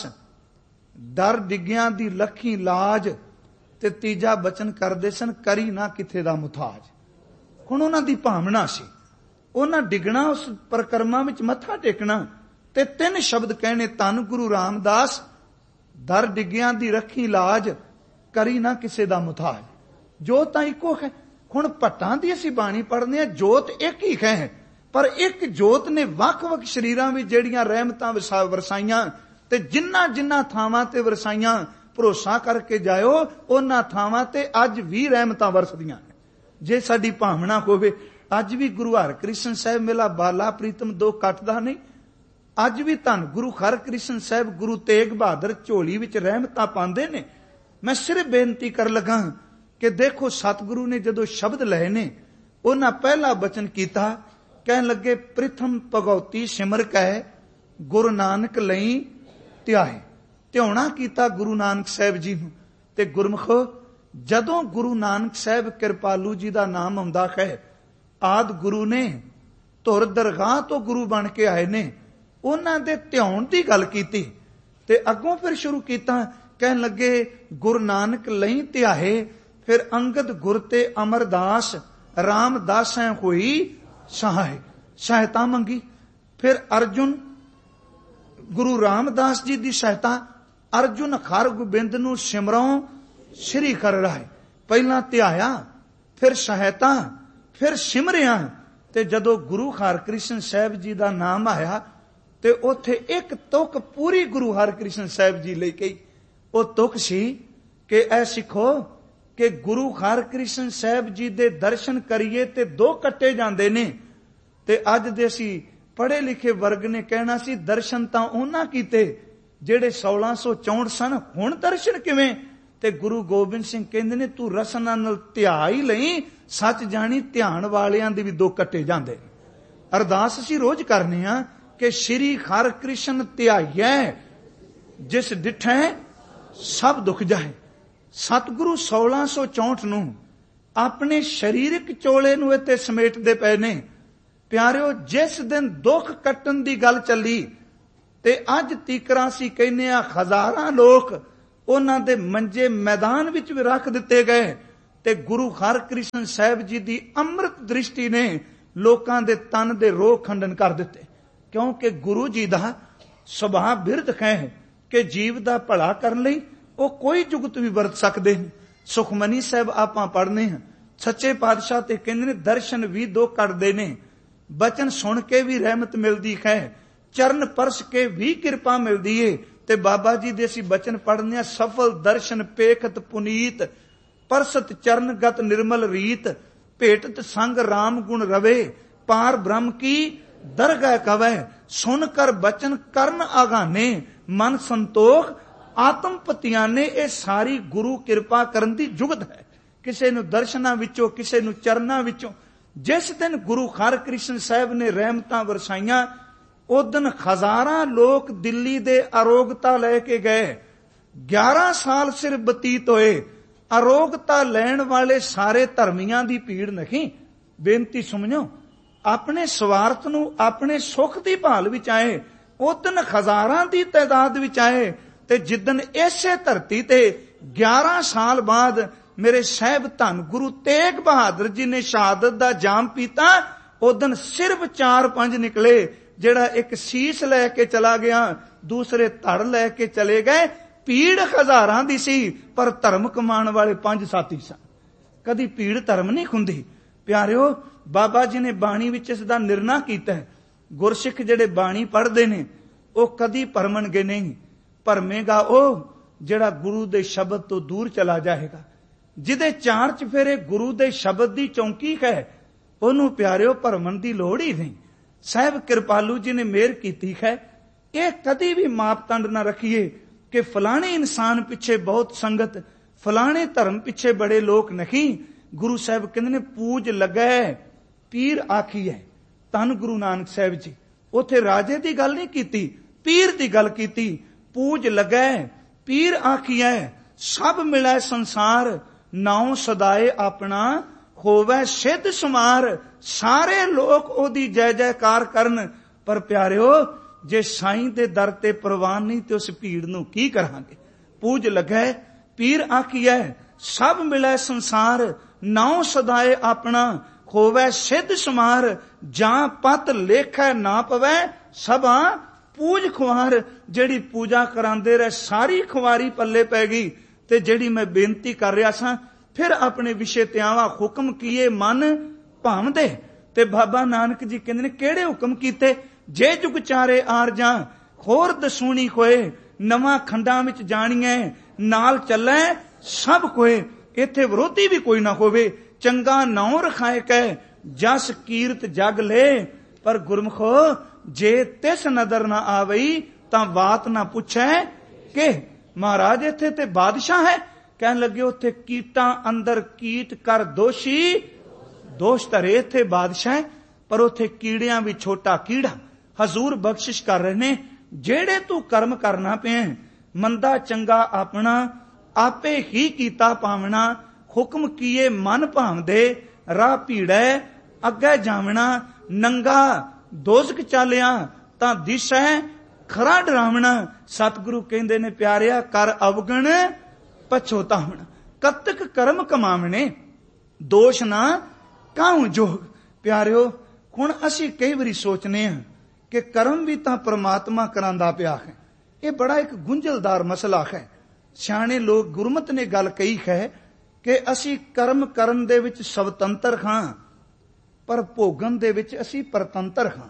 डर डिग्गियां दी लखी लाज, ते तीजा बचन करदे सन, करी ना किथे दा मुथाज। हुण उन्हां दी भावना सी, उन्हां डिगना उस परिक्रमा विच मत्था टेकना ते 3 शब्द कहने, धन गुरु रामदास डर डिग्गियां दी रखी लाज, करी ना किसे दा मुथाज। जोत तां इक्को है। हुण भट्टां दी असीं बाणी पढ़ने, जोत एक ही है, पर एक जोत ने वख वख शरीरां विच जिहड़ियां रहमतां वरसाईयां ते जिन्ना जिन्ना थावां ते वरसाईयां, भरोसा करके जाओ उन्हां थावां ते अज भी रहमतां वरसदियां। जे साडी भावना होवे, अज भी गुरु हरकृष्ण साहब मेला बाला प्रीतम 2 कटदा नहीं। अज भी धन गुरु हरकृष्ण साहब गुरु तेग बहादुर झोली विच रहमतां पांदे ने। मैं सिर्फ बेनती कर लगा कि देखो सतगुरु ने जदों शब्द लए ने, उन्हां पहला बचन कीता, कहन लगे प्रथम भगौती सिमर कै गुरु नानक लई ध्याए। ध्याउणा कीता गुरु नानक साहब जी नूं। ते गुरमुखो जदों गुरु नानक साहब कृपालू जी दा नाम आउंदा है, आद गुरु ने धुर दरगाह तो गुरु बन के आए ने, उन्हां दे ध्याउण दी गल कीती ते अगों फिर शुरू कीता, कहन लगे गुरु नानक लई ध्याए, फिर अंगद गुर ते अमरदास रामदास होई सहाय, सहायता मंगी। फिर अर्जुन गुरु रामदास जी दी सहायता, अर्जुन हरगोबिंद नूं सिमरों श्री कर रहा है। पहला ध्याया, फिर सहायता, फिर सिमरिया। ते जदों गुरु हरकृष्ण साहब जी दा नाम आया ते उथे एक तुक पूरी गुरु हरकृष्ण साहब जी लई कही। वो तुक सी कि ऐ सिखो कि गुरु हरकृष्ण साहब जी दे दर्शन करिए ते 2 कट्टे जांदे ने। ते अज दे असीं पढ़े लिखे वर्ग ने कहना सी दर्शन तां उन्हां कीते ਜਿਹੜੇ 1664 ਸਨ, ਹੁਣ ਦਰਸ਼ਨ ਕਿਵੇਂ? ਤੇ ਗੁਰੂ ਗੋਬਿੰਦ ਸਿੰਘ ਕਹਿੰਦੇ ਨੇ ਤੂੰ ਰਸਨਾ ਨਾਲ ਧਿਆ ਹੀ ਲਈ, ਸੱਚ ਜਾਣੀ ਧਿਆਨ ਵਾਲਿਆਂ ਦੇ ਵੀ 2 ਕੱਟੇ ਜਾਂਦੇ। ਅਰਦਾਸ ਅਸੀਂ ਰੋਜ਼ ਕਰਨੇ ਆ ਕਿ ਸ਼੍ਰੀ ਹਰਿਕ੍ਰਿਸ਼ਨ ਧਿਆਈਐ ਜਿਸ ਡਿਠੈ ਸਭ ਦੁੱਖ ਜਾਏ। ਸਤਿਗੁਰੂ 1664 ਨੂੰ ਆਪਣੇ ਸਰੀਰਕ ਚੋਲੇ ਨੂੰ ਇੱਥੇ ਸਮੇਟਦੇ ਪਏ ਨੇ। ਪਿਆਰਿਓ, ਜਿਸ ਦਿਨ ਦੁੱਖ ਕੱਟਣ ਦੀ ਗੱਲ ਚੱਲੀ ਤੇ ਅੱਜ ਤੀਕਰਾਂ ਸੀ ਕਹਿੰਦੇ ਆ ਹਜ਼ਾਰਾਂ ਲੋਕ ਉਹਨਾਂ ਦੇ ਮੰਜੇ ਮੈਦਾਨ ਵਿੱਚ ਵੀ ਰੱਖ ਦਿੱਤੇ ਗਏ ਤੇ ਗੁਰੂ ਹਰਕ੍ਰਿਸ਼ਨ ਸਾਹਿਬ ਜੀ ਦੀ ਅੰਮ੍ਰਿਤ ਦ੍ਰਿਸ਼ਟੀ ਨੇ ਲੋਕਾਂ ਦੇ ਤਨ ਦੇ ਰੋਗ ਖੰਡਨ ਕਰ ਦਿੱਤੇ। ਕਿਉਂਕਿ ਗੁਰੂ ਜੀ ਦਾ ਸੁਭਾਅ ਬਿਰਧ ਹੈ ਕਿ ਜੀਵ ਦਾ ਭਲਾ ਕਰਨ ਲਈ ਉਹ ਕੋਈ ਜੁਗਤ ਵੀ ਵਰਤ ਸਕਦੇ ਨੇ। ਸੁਖਮਨੀ ਸਾਹਿਬ ਆਪਾਂ ਪੜ੍ਹਨੇ ਹਾਂ, ਸੱਚੇ ਪਾਤਸ਼ਾਹ ਤੇ ਕਹਿੰਦੇ ਨੇ ਦਰਸ਼ਨ ਵੀ ਦੋ ਕੱਢਦੇ ਨੇ, ਬਚਨ ਸੁਣ ਕੇ ਵੀ ਰਹਿਮਤ ਮਿਲਦੀ ਹੈ, ਚਰਨ ਪਰਸ ਕੇ ਵੀ ਕਿਰਪਾ ਮਿਲਦੀ ਏ। ਤੇ ਬਾਬਾ ਜੀ ਦੇ ਅਸੀਂ ਬਚਨ ਪੜ੍ਹਨੇ ਆ, ਸਫਲ ਦਰਸ਼ਨ ਪੇਖਤ ਪੁਨੀਤ, ਪਰਸਤ ਚਰਨਗਤ ਨਿਰਮਲ ਰੀਤ, ਭੇਟਤ ਸੰਗ ਰਾਮ ਗੁਣ ਰਵੇ, ਪਾਰ ਬ੍ਰਹਮ ਕੀ ਦਰਗਹਿ ਕਵੈ, ਸੁਨ ਕਰ ਬਚਨ ਕਰਨ ਆਗਾਨੇ, ਮਨ ਸੰਤੋਖ ਆਤਮ ਪਤਿਆਨੇ। ਇਹ ਸਾਰੀ ਗੁਰੂ ਕਿਰਪਾ ਕਰਨ ਦੀ ਜੁਗਤ ਹੈ। ਕਿਸੇ ਨੂੰ ਦਰਸ਼ਨਾਂ ਵਿੱਚੋਂ, ਕਿਸੇ ਨੂੰ ਚਰਨਾਂ ਵਿੱਚੋਂ। ਜਿਸ ਦਿਨ ਗੁਰੂ ਹਰਕ੍ਰਿਸ਼ਨ ਸਾਹਿਬ ਨੇ ਰਹਿਮਤਾਂ ਵਰਸਾਈਆਂ, ਉਸ ਦਿਨ ਹਜ਼ਾਰਾਂ ਲੋਕ ਦਿੱਲੀ ਦੇ ਅਰੋਗਤਾ ਲੈ ਕੇ ਗਏ। 11 ਸਾਲ ਸਿਰ ਬਤੀਤ ਹੋਏ। ਅਰੋਗਤਾ ਲੈਣ ਵਾਲੇ ਸਾਰੇ ਧਰਮੀਆਂ ਦੀ ਭੀੜ ਨਹੀਂ। ਬੇਨਤੀ ਸੁਣਿਓ, ਆਪਣੇ ਸਵਾਰਥ ਨੂੰ, ਆਪਣੇ ਸੁੱਖ ਦੀ ਭਾਲ ਵਿੱਚ ਆਏ। ਉਸ ਦਿਨ ਹਜ਼ਾਰਾਂ ਦੀ ਤਾਦਾਦ ਵਿੱਚ ਆਏ। ਤੇ ਜਿੱਦਨ ਇਸੇ ਧਰਤੀ ਤੇ 11 ਸਾਲ ਬਾਅਦ ਮੇਰੇ ਸਾਹਿਬ ਧੰਨ ਗੁਰੂ ਤੇਗ ਬਹਾਦਰ ਜੀ ਨੇ ਸ਼ਹਾਦਤ ਦਾ ਜਾਮ ਪੀਤਾ, ਉਸ ਦਿਨ ਸਿਰਫ 4-5 ਨਿਕਲੇ। ਜਿਹੜਾ ਇੱਕ ਸੀਸ ਲੈ ਕੇ ਚਲਾ ਗਿਆ, ਦੂਸਰੇ ਧੜ ਲੈ ਕੇ ਚਲੇ ਗਏ। ਭੀੜ ਹਜ਼ਾਰਾਂ ਦੀ ਸੀ, ਪਰ ਧਰਮ ਕਮਾਉਣ ਵਾਲੇ 5 ਸਾਥੀ ਸਨ। ਕਦੀ ਭੀੜ ਧਰਮ ਨਹੀਂ ਹੁੰਦੀ। ਪਿਆਰਿਓ, ਬਾਬਾ ਜੀ ਨੇ ਬਾਣੀ ਵਿੱਚ ਇਸ ਦਾ ਨਿਰਣਾ ਕੀਤਾ ਹੈ। ਗੁਰਸਿੱਖ ਜਿਹੜੇ ਬਾਣੀ ਪੜ੍ਹਦੇ ਨੇ ਉਹ ਕਦੀ ਭਰਮਣਗੇ ਨਹੀਂ। ਭਰਮੇਗਾ ਉਹ ਜਿਹੜਾ ਗੁਰੂ ਦੇ ਸ਼ਬਦ ਤੋਂ ਦੂਰ ਚਲਾ ਜਾਏਗਾ। ਜਿਹਦੇ 4 ਚਫੇਰੇ ਗੁਰੂ ਦੇ ਸ਼ਬਦ ਦੀ ਚੌਂਕੀ ਹੈ, ਉਹਨੂੰ ਪਿਆਰਿਓ ਭਰਮਣ ਦੀ ਲੋੜ ਹੀ ਨਹੀਂ। ਸਾਹਿਬ ਕਿਰਪਾਲੂ ਜੀ ਨੇ ਮਿਹਰ ਕੀਤੀ ਹੈ। ਇਹ ਕਦੀ ਵੀ ਮਾਪਦੰਡ ਨਾ ਰੱਖੀਏ ਕਿ ਫਲਾਣੇ ਇਨਸਾਨ ਪਿੱਛੇ ਬਹੁਤ ਸੰਗਤ, ਫਲਾਣੇ ਧਰਮ ਪਿੱਛੇ ਬੜੇ ਲੋਕ ਨਹੀਂ। ਗੁਰੂ ਸਾਹਿਬ ਕਹਿੰਦੇ ਨੇ ਪੂਜ ਲੱਗੈ ਪੀਰ ਆਖੀਐ। ਧੰਨ ਗੁਰੂ ਨਾਨਕ ਸਾਹਿਬ ਜੀ ਉੱਥੇ ਰਾਜੇ ਦੀ ਗੱਲ ਨਹੀਂ ਕੀਤੀ, ਪੀਰ ਦੀ ਗੱਲ ਕੀਤੀ। ਪੂਜ ਲੱਗੈ ਪੀਰ ਆਖੀਐ, ਸਭ ਮਿਲੈ ਸੰਸਾਰ, ਨਾਉ ਸਦਾਏ ਆਪਣਾ ਹੋਵੇ ਸਿੱਧ ਸਮਾਰ। ਸਾਰੇ ਲੋਕ ਉਹਦੀ ਜੈ ਜੈਕਾਰ ਕਰਨ। ਪਰ ਪਿਆਰਿਓ, ਜੇ ਸਾਈਂ ਦੇ ਦਰ ਤੇ ਪ੍ਰਵਾਨ ਨਹੀਂ ਤੇ ਉਸ ਭੀੜ ਨੂੰ ਕੀ ਕਰਾਂਗੇ। ਪੂਜ ਲੱਗੈ ਪੀਰ ਆਖੀਐ, ਸਭ ਮਿਲੈ ਸੰਸਾਰ, ਨਾਉ ਸਦਾਏ ਆਪਣਾ ਹੋਵੇ ਸਿੱਧ ਸਮਾਰ। ਜਾਂ ਪਤ ਲੇਖੈ ਨਾ ਪਵੈ, ਸਭਾ ਪੂਜ ਖੁਆਰ। ਜਿਹੜੀ ਪੂਜਾ ਕਰਾਂਦੇ ਰਹੇ ਸਾਰੀ ਖੁਆਰੀ ਪੱਲੇ ਪੈ ਗਈ। ਤੇ ਜਿਹੜੀ ਮੈਂ ਬੇਨਤੀ ਕਰ ਰਿਹਾ ਸਾਂ, ਫਿਰ ਆਪਣੇ ਵਿਸ਼ੇ ਤੇ ਆਵਾਂ। ਹੁਕਮ ਕੀਏ ਮਨ ਭਾਵਦੇ। ਤੇ ਬਾਬਾ ਨਾਨਕ ਜੀ ਕਹਿੰਦੇ ਨੇ ਕਿਹੜੇ ਹੁਕਮ ਕੀਤੇ। ਜੇ ਜੁਗ ਚਾਰੇ ਆਰਜਾਂ ਹੋਰ ਦਸੂਣੀ ਹੋਏ, ਨਵਾਂ ਖੰਡਾਂ ਵਿੱਚ ਜਾਣੀਐ, ਨਾਲ ਚੱਲੈ ਸਭ ਕੋਏ। ਇੱਥੇ ਵਿਰੋਧੀ ਵੀ ਕੋਈ ਨਾ ਹੋਵੇ। ਚੰਗਾ ਨਾਉ ਰਖਾਏ ਕੈ, ਜਸ ਕੀਰਤ ਜਗ ਲੈ। ਪਰ ਗੁਰਮਖੋ, ਜੇ ਤਿਸ ਨਦਰ ਨਾ ਆਵਈ ਤਾਂ ਬਾਤ ਨਾ ਪੁੱਛੈ ਕਿ ਮਹਾਰਾਜ ਇੱਥੇ ਤੇ ਬਾਦਸ਼ਾਹ ਹੈ। ਕਹਿਣ ਲੱਗੇ ਉੱਥੇ ਕੀਟਾਂ ਅੰਦਰ ਕੀਟ ਕਰ ਦੋਸ਼ੀ, ਦੋਸ਼ ਧਰੇ। ਇੱਥੇ ਬਾਦਸ਼ਾਹ ਹੈ, ਪਰ ਉੱਥੇ ਕੀੜਿਆਂ ਵੀ ਛੋਟਾ ਕੀੜਾ। ਹਜ਼ੂਰ ਬਖਸ਼ਿਸ਼ ਕਰ ਰਹੇ ਨੇ, ਜਿਹੜੇ ਤੂੰ ਕਰਮ ਕਰਨਾ ਪਿਆ, ਮੰਦਾ ਚੰਗਾ ਆਪਣਾ ਆਪੇ ਹੀ ਕੀਤਾ ਪਾਵਣਾ। ਹੁਕਮ ਕੀਏ ਮਨ ਭਾਵਦੇ, ਰਾਹ ਭੀੜੈ ਅੱਗੇ ਜਾਵਣਾ। ਨੰਗਾ ਦੋਜ਼ਖ ਚਾਲਿਆ ਤਾਂ ਦਿਸੈ ਖਰਾ ਡਰਾਵਣਾ। ਸਤਿਗੁਰੂ ਕਹਿੰਦੇ ਨੇ ਪਿਆਰਿਆ, ਕਰ ਅਵਗਣ ਪਛੋਤਾਵਣ। ਕਤਕ ਕਰਮ ਕਮਾਵਣੇ, ਦੋਸ਼ ਨਾ ਕਾਹੂ ਜੋਗ। ਪਿਆਰਿਓ, ਹੁਣ ਅਸੀਂ ਕਈ ਵਾਰੀ ਸੋਚਨੇ ਹਾਂ ਕਿ ਕਰਮ ਵੀ ਤਾਂ ਪ੍ਰਮਾਤਮਾ ਕਰਾਂਦਾ ਪਿਆ ਹੈ। ਇਹ ਬੜਾ ਇੱਕ ਗੁੰਝਲਦਾਰ ਮਸਲਾ ਹੈ। ਸਿਆਣੇ ਲੋਕ ਗੁਰਮਤਿ ਨੇ ਗੱਲ ਕਹੀ ਹੈ ਕਿ ਅਸੀਂ ਕਰਮ ਕਰਨ ਦੇ ਵਿੱਚ ਸਵਤੰਤਰ ਹਾਂ, ਪਰ ਭੋਗਣ ਦੇ ਵਿੱਚ ਅਸੀਂ ਪਰਤੰਤਰ ਹਾਂ।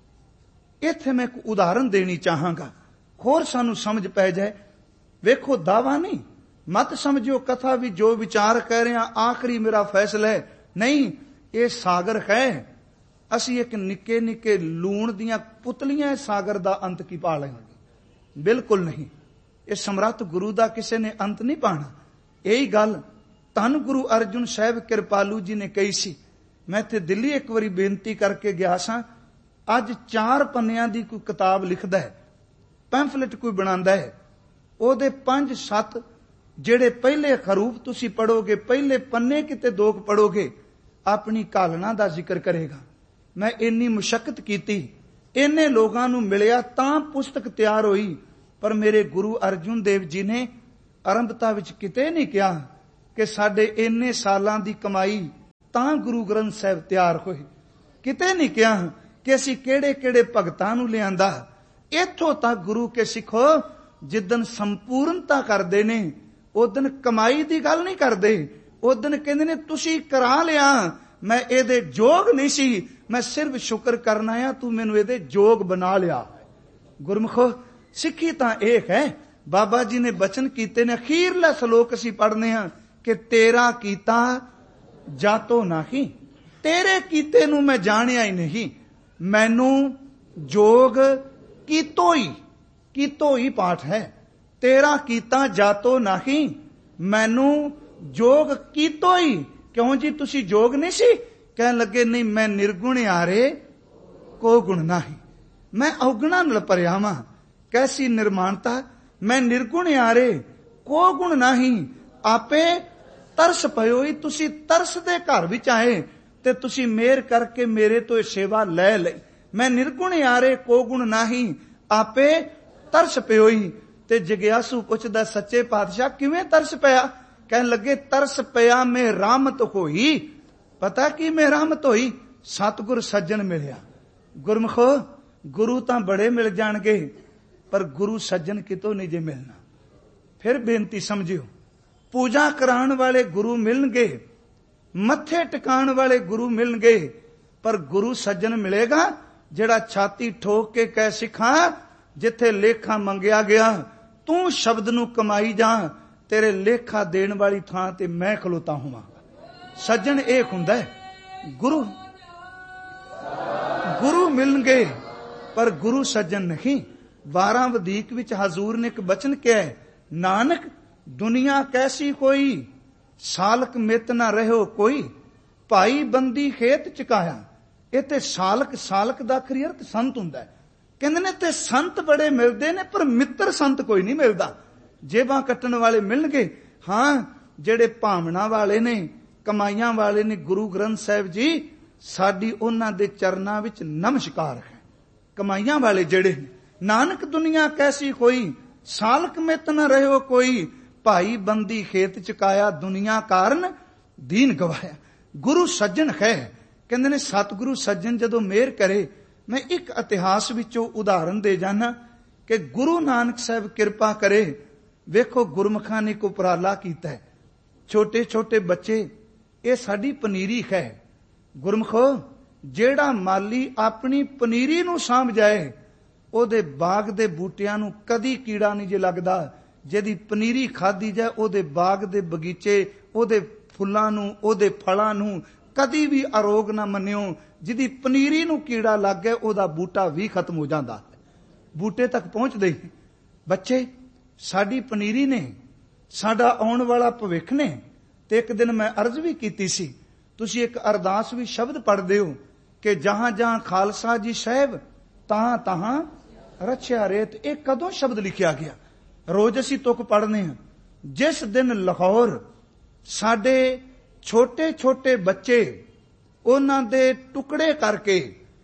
ਇੱਥੇ ਮੈਂ ਇੱਕ ਉਦਾਹਰਨ ਦੇਣੀ ਚਾਹਾਂਗਾ, ਹੋਰ ਸਾਨੂੰ ਸਮਝ ਪੈ ਜਾਏ। ਵੇਖੋ, ਦਾਵਾ ਨਹੀਂ, ਮਤ ਸਮਝਿਓ ਕਥਾ ਵੀ ਜੋ ਵਿਚਾਰ ਕਹਿ ਰਹੇ ਹਾਂ ਆਖਰੀ ਮੇਰਾ ਫੈਸਲਾ ਹੈ। ਨਹੀਂ, ਇਹ ਸਾਗਰ ਹੈ। ਅਸੀਂ ਇੱਕ ਨਿੱਕੇ ਨਿੱਕੇ ਲੂਣ ਦੀਆਂ ਪੁਤਲੀਆਂ ਸਾਗਰ ਦਾ ਅੰਤ ਕੀ ਪਾ ਲੈਣਗੇ? ਬਿਲਕੁਲ ਨਹੀਂ। ਇਹ ਸਮਰੱਥ ਗੁਰੂ ਦਾ ਕਿਸੇ ਨੇ ਅੰਤ ਨਹੀਂ ਪਾਣਾ। ਇਹੀ ਗੱਲ ਧੰਨ ਗੁਰੂ ਅਰਜੁਨ ਸਾਹਿਬ ਕਿਰਪਾਲੂ ਜੀ ਨੇ ਕਹੀ ਸੀ। ਮੈਂ ਇੱਥੇ ਦਿੱਲੀ ਇੱਕ ਵਾਰੀ ਬੇਨਤੀ ਕਰਕੇ ਗਿਆ ਸਾਂ। ਅੱਜ 4 ਪੰਨਿਆਂ ਦੀ ਕੋਈ ਕਿਤਾਬ ਲਿਖਦਾ ਹੈ, ਪੈਂਫਲੇਟ ਕੋਈ ਬਣਾਉਂਦਾ ਹੈ, ਉਹਦੇ 5-7 ਜਿਹੜੇ ਪਹਿਲੇ ਖਰੂਫ ਤੁਸੀਂ ਪੜੋਗੇ, ਪਹਿਲੇ ਪੰਨੇ ਕਿਤੇ 2 ਪੜੋਗੇ, ਆਪਣੀ ਕਾਲਣਾ ਦਾ ਜ਼ਿਕਰ ਕਰੇਗਾ। ਮੈਂ ਇੰਨੀ ਮੁਸ਼ੱਕਤ ਕੀਤੀ, ਇੰਨੇ ਲੋਕਾਂ ਨੂੰ ਮਿਲਿਆ ਤਾਂ ਪੁਸਤਕ ਤਿਆਰ ਹੋਈ। ਪਰ ਮੇਰੇ ਗੁਰੂ ਅਰਜੁਨ ਦੇਵ ਜੀ ਨੇ ਆਰੰਭਤਾ ਵਿੱਚ ਕਿਤੇ ਨਹੀਂ ਕਿਹਾ ਕਿ ਸਾਡੇ ਇੰਨੇ ਸਾਲਾਂ ਦੀ ਕਮਾਈ ਤਾਂ ਗੁਰੂ ਗ੍ਰੰਥ ਸਾਹਿਬ ਤਿਆਰ ਹੋਏ। ਕਿਤੇ ਨਹੀਂ ਕਿਹਾ ਕਿ ਅਸੀਂ ਕਿਹੜੇ ਕਿਹੜੇ ਭਗਤਾਂ ਨੂੰ ਲਿਆਂਦਾ। ਇੱਥੋਂ ਤੱਕ ਗੁਰੂ ਕੇ ਸਿੱਖੋ ਜਿੱਦਨ ਸੰਪੂਰਨਤਾ ਕਰਦੇ ਨੇ ਉਦਨ ਕਮਾਈ ਦੀ ਗੱਲ ਨਹੀਂ ਕਰਦੇ। ਉਦਨ ਕਹਿੰਦੇ ਨੇ ਤੁਸੀਂ ਕਰਾ ਲਿਆ, ਮੈਂ ਇਹਦੇ ਯੋਗ ਨਹੀਂ ਸੀ, ਮੈਂ ਸਿਰਫ ਸ਼ੁਕਰ ਕਰਨਾ ਆ ਤੂੰ ਮੈਨੂੰ ਇਹਦੇ ਯੋਗ ਬਣਾ ਲਿਆ। ਗੁਰਮੁਖੋ ਸਿੱਖੀ ਤਾਂ ਇਹ ਹੈ, ਬਾਬਾ ਜੀ ਨੇ ਬਚਨ ਕੀਤੇ ਨੇ। ਅਖੀਰਲਾ ਸ਼ਲੋਕ ਅਸੀਂ ਪੜ੍ਹਨੇ ਹਾਂ ਕਿ ਤੇਰਾ ਕੀਤਾ ਜਾਤੋ ਨਹੀਂ, ਤੇਰੇ ਕੀਤੇ ਨੂੰ ਮੈਂ ਜਾਣਿਆ ਹੀ ਨਹੀਂ, ਮੈਨੂੰ ਜੋਗ ਕੀਤੋ ਹੀ ਪਾਠ ਹੈ। ਤੇਰਾ ਕੀਤਾ ਜਾਤੋ ਨਹੀਂ, ਮੈਨੂੰ ਜੋਗ ਕੀਤੋ ਹੀ। ਕਿਉਂ ਜੀ ਤੁਸੀਂ ਜੋਗ ਨਹੀਂ ਸੀ? ਕਹਿਣ ਲੱਗੇ ਨਹੀਂ, ਮੈਂ ਨਿਰਗੁਣ ਆਰੇ ਕੋ ਗੁਣ ਨਹੀਂ, ਮੈਂ ਔਗੁਣਾ ਨਾਲ ਭਰਿਆ ਵਾਂ। ਕੈਸੀ ਨਿਰਮਾਨਤਾ, ਮੈਂ ਨਿਰਗੁਣ ਆਰੇ ਕੋ ਗੁਣ ਨਹੀਂ, ਆਪੇ ਤਰਸ ਪਇਓਈ। ਤੁਸੀਂ ਤਰਸ ਦੇ ਘਰ ਵਿੱਚ ਆਏ ਤੇ ਤੁਸੀਂ ਮਿਹਰ ਕਰਕੇ ਮੇਰੇ ਤੋਂ ਇਹ ਸੇਵਾ ਲੈ ਲਈ। ਮੈਂ ਨਿਰਗੁਣ ਆਰੇ ਕੋ ਗੁਣ ਨਹੀਂ, ਆਪੇ ਤਰਸ ਪਇਓਈ। ਤੇ ਜਗਿਆਸੂ ਪੁੱਛਦਾ ਸੱਚੇ ਪਾਤਸ਼ਾਹ ਕਿਵੇਂ ਤਰਸ ਪਿਆ? ਕਹਿਣ ਲੱਗੇ ਤਰਸ ਪਿਆ ਮੈਂ ਰਹਿਮਤ ਹੋਈ। ਪਤਾ ਕੀ ਮੈਂ ਰਹਿਮਤ ਹੋਈ? ਸਤਿਗੁਰ ਸੱਜਣ ਮਿਲਿਆ। ਗੁਰਮੁਖੋ ਗੁਰੂ ਤਾਂ ਬੜੇ ਮਿਲ ਜਾਣਗੇ ਪਰ ਗੁਰੂ ਸੱਜਣ ਕਿਤੋਂ ਨਹੀਂ ਜੇ ਮਿਲਣਾ। ਫਿਰ ਬੇਨਤੀ ਸਮਝਿਓ, ਪੂਜਾ ਕਰਾਉਣ ਵਾਲੇ ਗੁਰੂ ਮਿਲਣਗੇ, ਮੱਥੇ ਟਿਕਾਉਣ ਵਾਲੇ ਗੁਰੂ ਮਿਲਣਗੇ, ਪਰ ਗੁਰੂ ਸੱਜਣ ਮਿਲੇਗਾ ਜਿਹੜਾ ਛਾਤੀ ਠੋਕ ਕੇ ਕਹਿ ਸਿੱਖਾਂ ਜਿੱਥੇ ਲੇਖਾ ਮੰਗਿਆ ਗਿਆ ਤੂੰ ਸ਼ਬਦ ਨੂੰ ਕਮਾਈ ਜਾ, ਤੇਰੇ ਲੇਖਾ ਦੇਣ ਵਾਲੀ ਥਾਂ ਤੇ ਮੈਂ ਖਲੋਤਾ ਹੋਵਾਂਗਾ। ਸੱਜਣ ਇਹ ਹੁੰਦਾ ਹੈ। ਗੁਰੂ ਮਿਲਣਗੇ ਪਰ ਗੁਰੂ ਸੱਜਣ ਨਹੀਂ। 12 ਵਧੀਕ ਵਿੱਚ ਹਜ਼ੂਰ ਨੇ ਇੱਕ ਬਚਨ ਕਿਹਾ ਹੈ, ਨਾਨਕ ਦੁਨੀਆ ਕੈਸੀ ਕੋਈ, ਸਾਲਕ ਮਿਤ ਨਾ ਰਹਿਓ ਕੋਈ, ਭਾਈ ਬੰਦੀ ਖੇਤ ਚੁਕਾਇਆ। ਇਹ ਤੇ ਸਾਲਕ ਦਾ ਅਖਰੀ ਅਰਥ ਸੰਤ ਹੁੰਦਾ ਹੈ। ਕਹਿੰਦੇ ਨੇ ਤੇ ਸੰਤ ਬੜੇ ਮਿਲਦੇ ਨੇ ਪਰ ਮਿੱਤਰ ਸੰਤ ਕੋਈ ਨਹੀਂ ਮਿਲਦਾ। ਜੇਬਾਂ ਕੱਟਣ ਵਾਲੇ ਮਿਲਣਗੇ, ਹਾਂ ਜਿਹੜੇ ਭਾਵਨਾ ਵਾਲੇ ਨੇ, ਕਮਾਈਆਂ ਵਾਲੇ ਨੇ। ਗੁਰੂ ਗ੍ਰੰਥ ਸਾਹਿਬ ਜੀ ਸਾਡੀ ਉਹਨਾਂ ਦੇ ਚਰਨਾਂ ਵਿੱਚ ਨਮਸਕਾਰ ਹੈ। ਕਮਾਈਆਂ ਵਾਲੇ ਜਿਹੜੇ ਨੇ, ਨਾਨਕ ਦੁਨੀਆ ਕੈਸੀ ਕੋਈ, ਸਾਲਕ ਮਿਤ ਨਾ ਰਹਿਓ ਕੋਈ, ਭਾਈ ਬੰਦੀ ਖੇਤ ਚੁਕਾਇਆ, ਦੁਨੀਆ ਕਾਰਨ ਦੀਨ ਗਵਾਇਆ। ਗੁਰੂ ਸੱਜਣ ਹੈ। ਕਹਿੰਦੇ ਨੇ ਸਤਿਗੁਰੂ ਸੱਜਣ ਜਦੋਂ ਮਿਹਰ ਕਰੇ। ਮੈਂ ਇੱਕ ਇਤਿਹਾਸ ਵਿੱਚੋਂ ਉਦਾਹਰਨ ਦੇ ਜਾਣਾ ਕਿ ਗੁਰੂ ਨਾਨਕ ਸਾਹਿਬ ਕਿਰਪਾ ਕਰੇ। ਵੇਖੋ ਗੁਰਮੁਖਾਂ ਨੇ ਇੱਕ ਉਪਰਾਲਾ ਕੀਤਾ ਹੈ। ਛੋਟੇ ਛੋਟੇ ਬੱਚੇ, ਇਹ ਸਾਡੀ ਪਨੀਰੀ ਹੈ। ਗੁਰਮੁਖੋ ਜਿਹੜਾ ਮਾਲੀ ਆਪਣੀ ਪਨੀਰੀ ਨੂੰ ਸਾਂਭ ਜਾਏ ਉਹਦੇ ਬਾਗ ਦੇ ਬੂਟਿਆਂ ਨੂੰ ਕਦੀ ਕੀੜਾ ਨਹੀਂ ਜੇ ਲੱਗਦਾ। ਜਿਹਦੀ ਪਨੀਰੀ ਖਾਧੀ ਜਾਏ ਉਹਦੇ ਬਾਗ ਦੇ ਬਗੀਚੇ, ਉਹਦੇ ਫੁੱਲਾਂ ਨੂੰ, ਉਹਦੇ ਫਲਾਂ ਨੂੰ ਕਦੀ ਵੀ ਅਰੋਗ ਨਾ ਮੰਨਿਓ। ਜਿਹਦੀ ਪਨੀਰੀ ਨੂੰ ਕੀੜਾ ਲੱਗ ਗਿਆ ਉਹਦਾ ਬੂਟਾ ਵੀ ਖਤਮ ਹੋ ਜਾਂਦਾ, ਬੂਟੇ ਤੱਕ ਪਹੁੰਚਦੇ ਹੀ। ਬੱਚੇ ਸਾਡੀ ਪਨੀਰੀ ਨੇ, ਸਾਡਾ ਆਉਣ ਵਾਲਾ ਭਵਿੱਖ ਨੇ। ਤੇ ਇੱਕ ਦਿਨ ਮੈਂ ਅਰਜ਼ ਵੀ ਕੀਤੀ ਸੀ, ਤੁਸੀਂ ਇੱਕ ਅਰਦਾਸ ਵੀ ਸ਼ਬਦ ਪੜ੍ਹਦੇ ਹੋ ਕਿ ਜਹਾਂ ਜਹਾਂ ਖਾਲਸਾ ਜੀ ਸਾਹਿਬ ਤਹਾਂ ਤਹਾਂ ਰਚਿਆ ਰੇਤ। ਇਹ ਕਦੋਂ ਸ਼ਬਦ ਲਿਖਿਆ ਗਿਆ? ਰੋਜ਼ ਅਸੀਂ ਤੁਕ ਪੜ੍ਹਨੇ ਹਾਂ। ਜਿਸ ਦਿਨ ਲਾਹੌਰ ਸਾਡੇ ਛੋਟੇ ਛੋਟੇ ਬੱਚੇ ਉਹਨਾਂ ਦੇ ਟੁਕੜੇ ਕਰਕੇ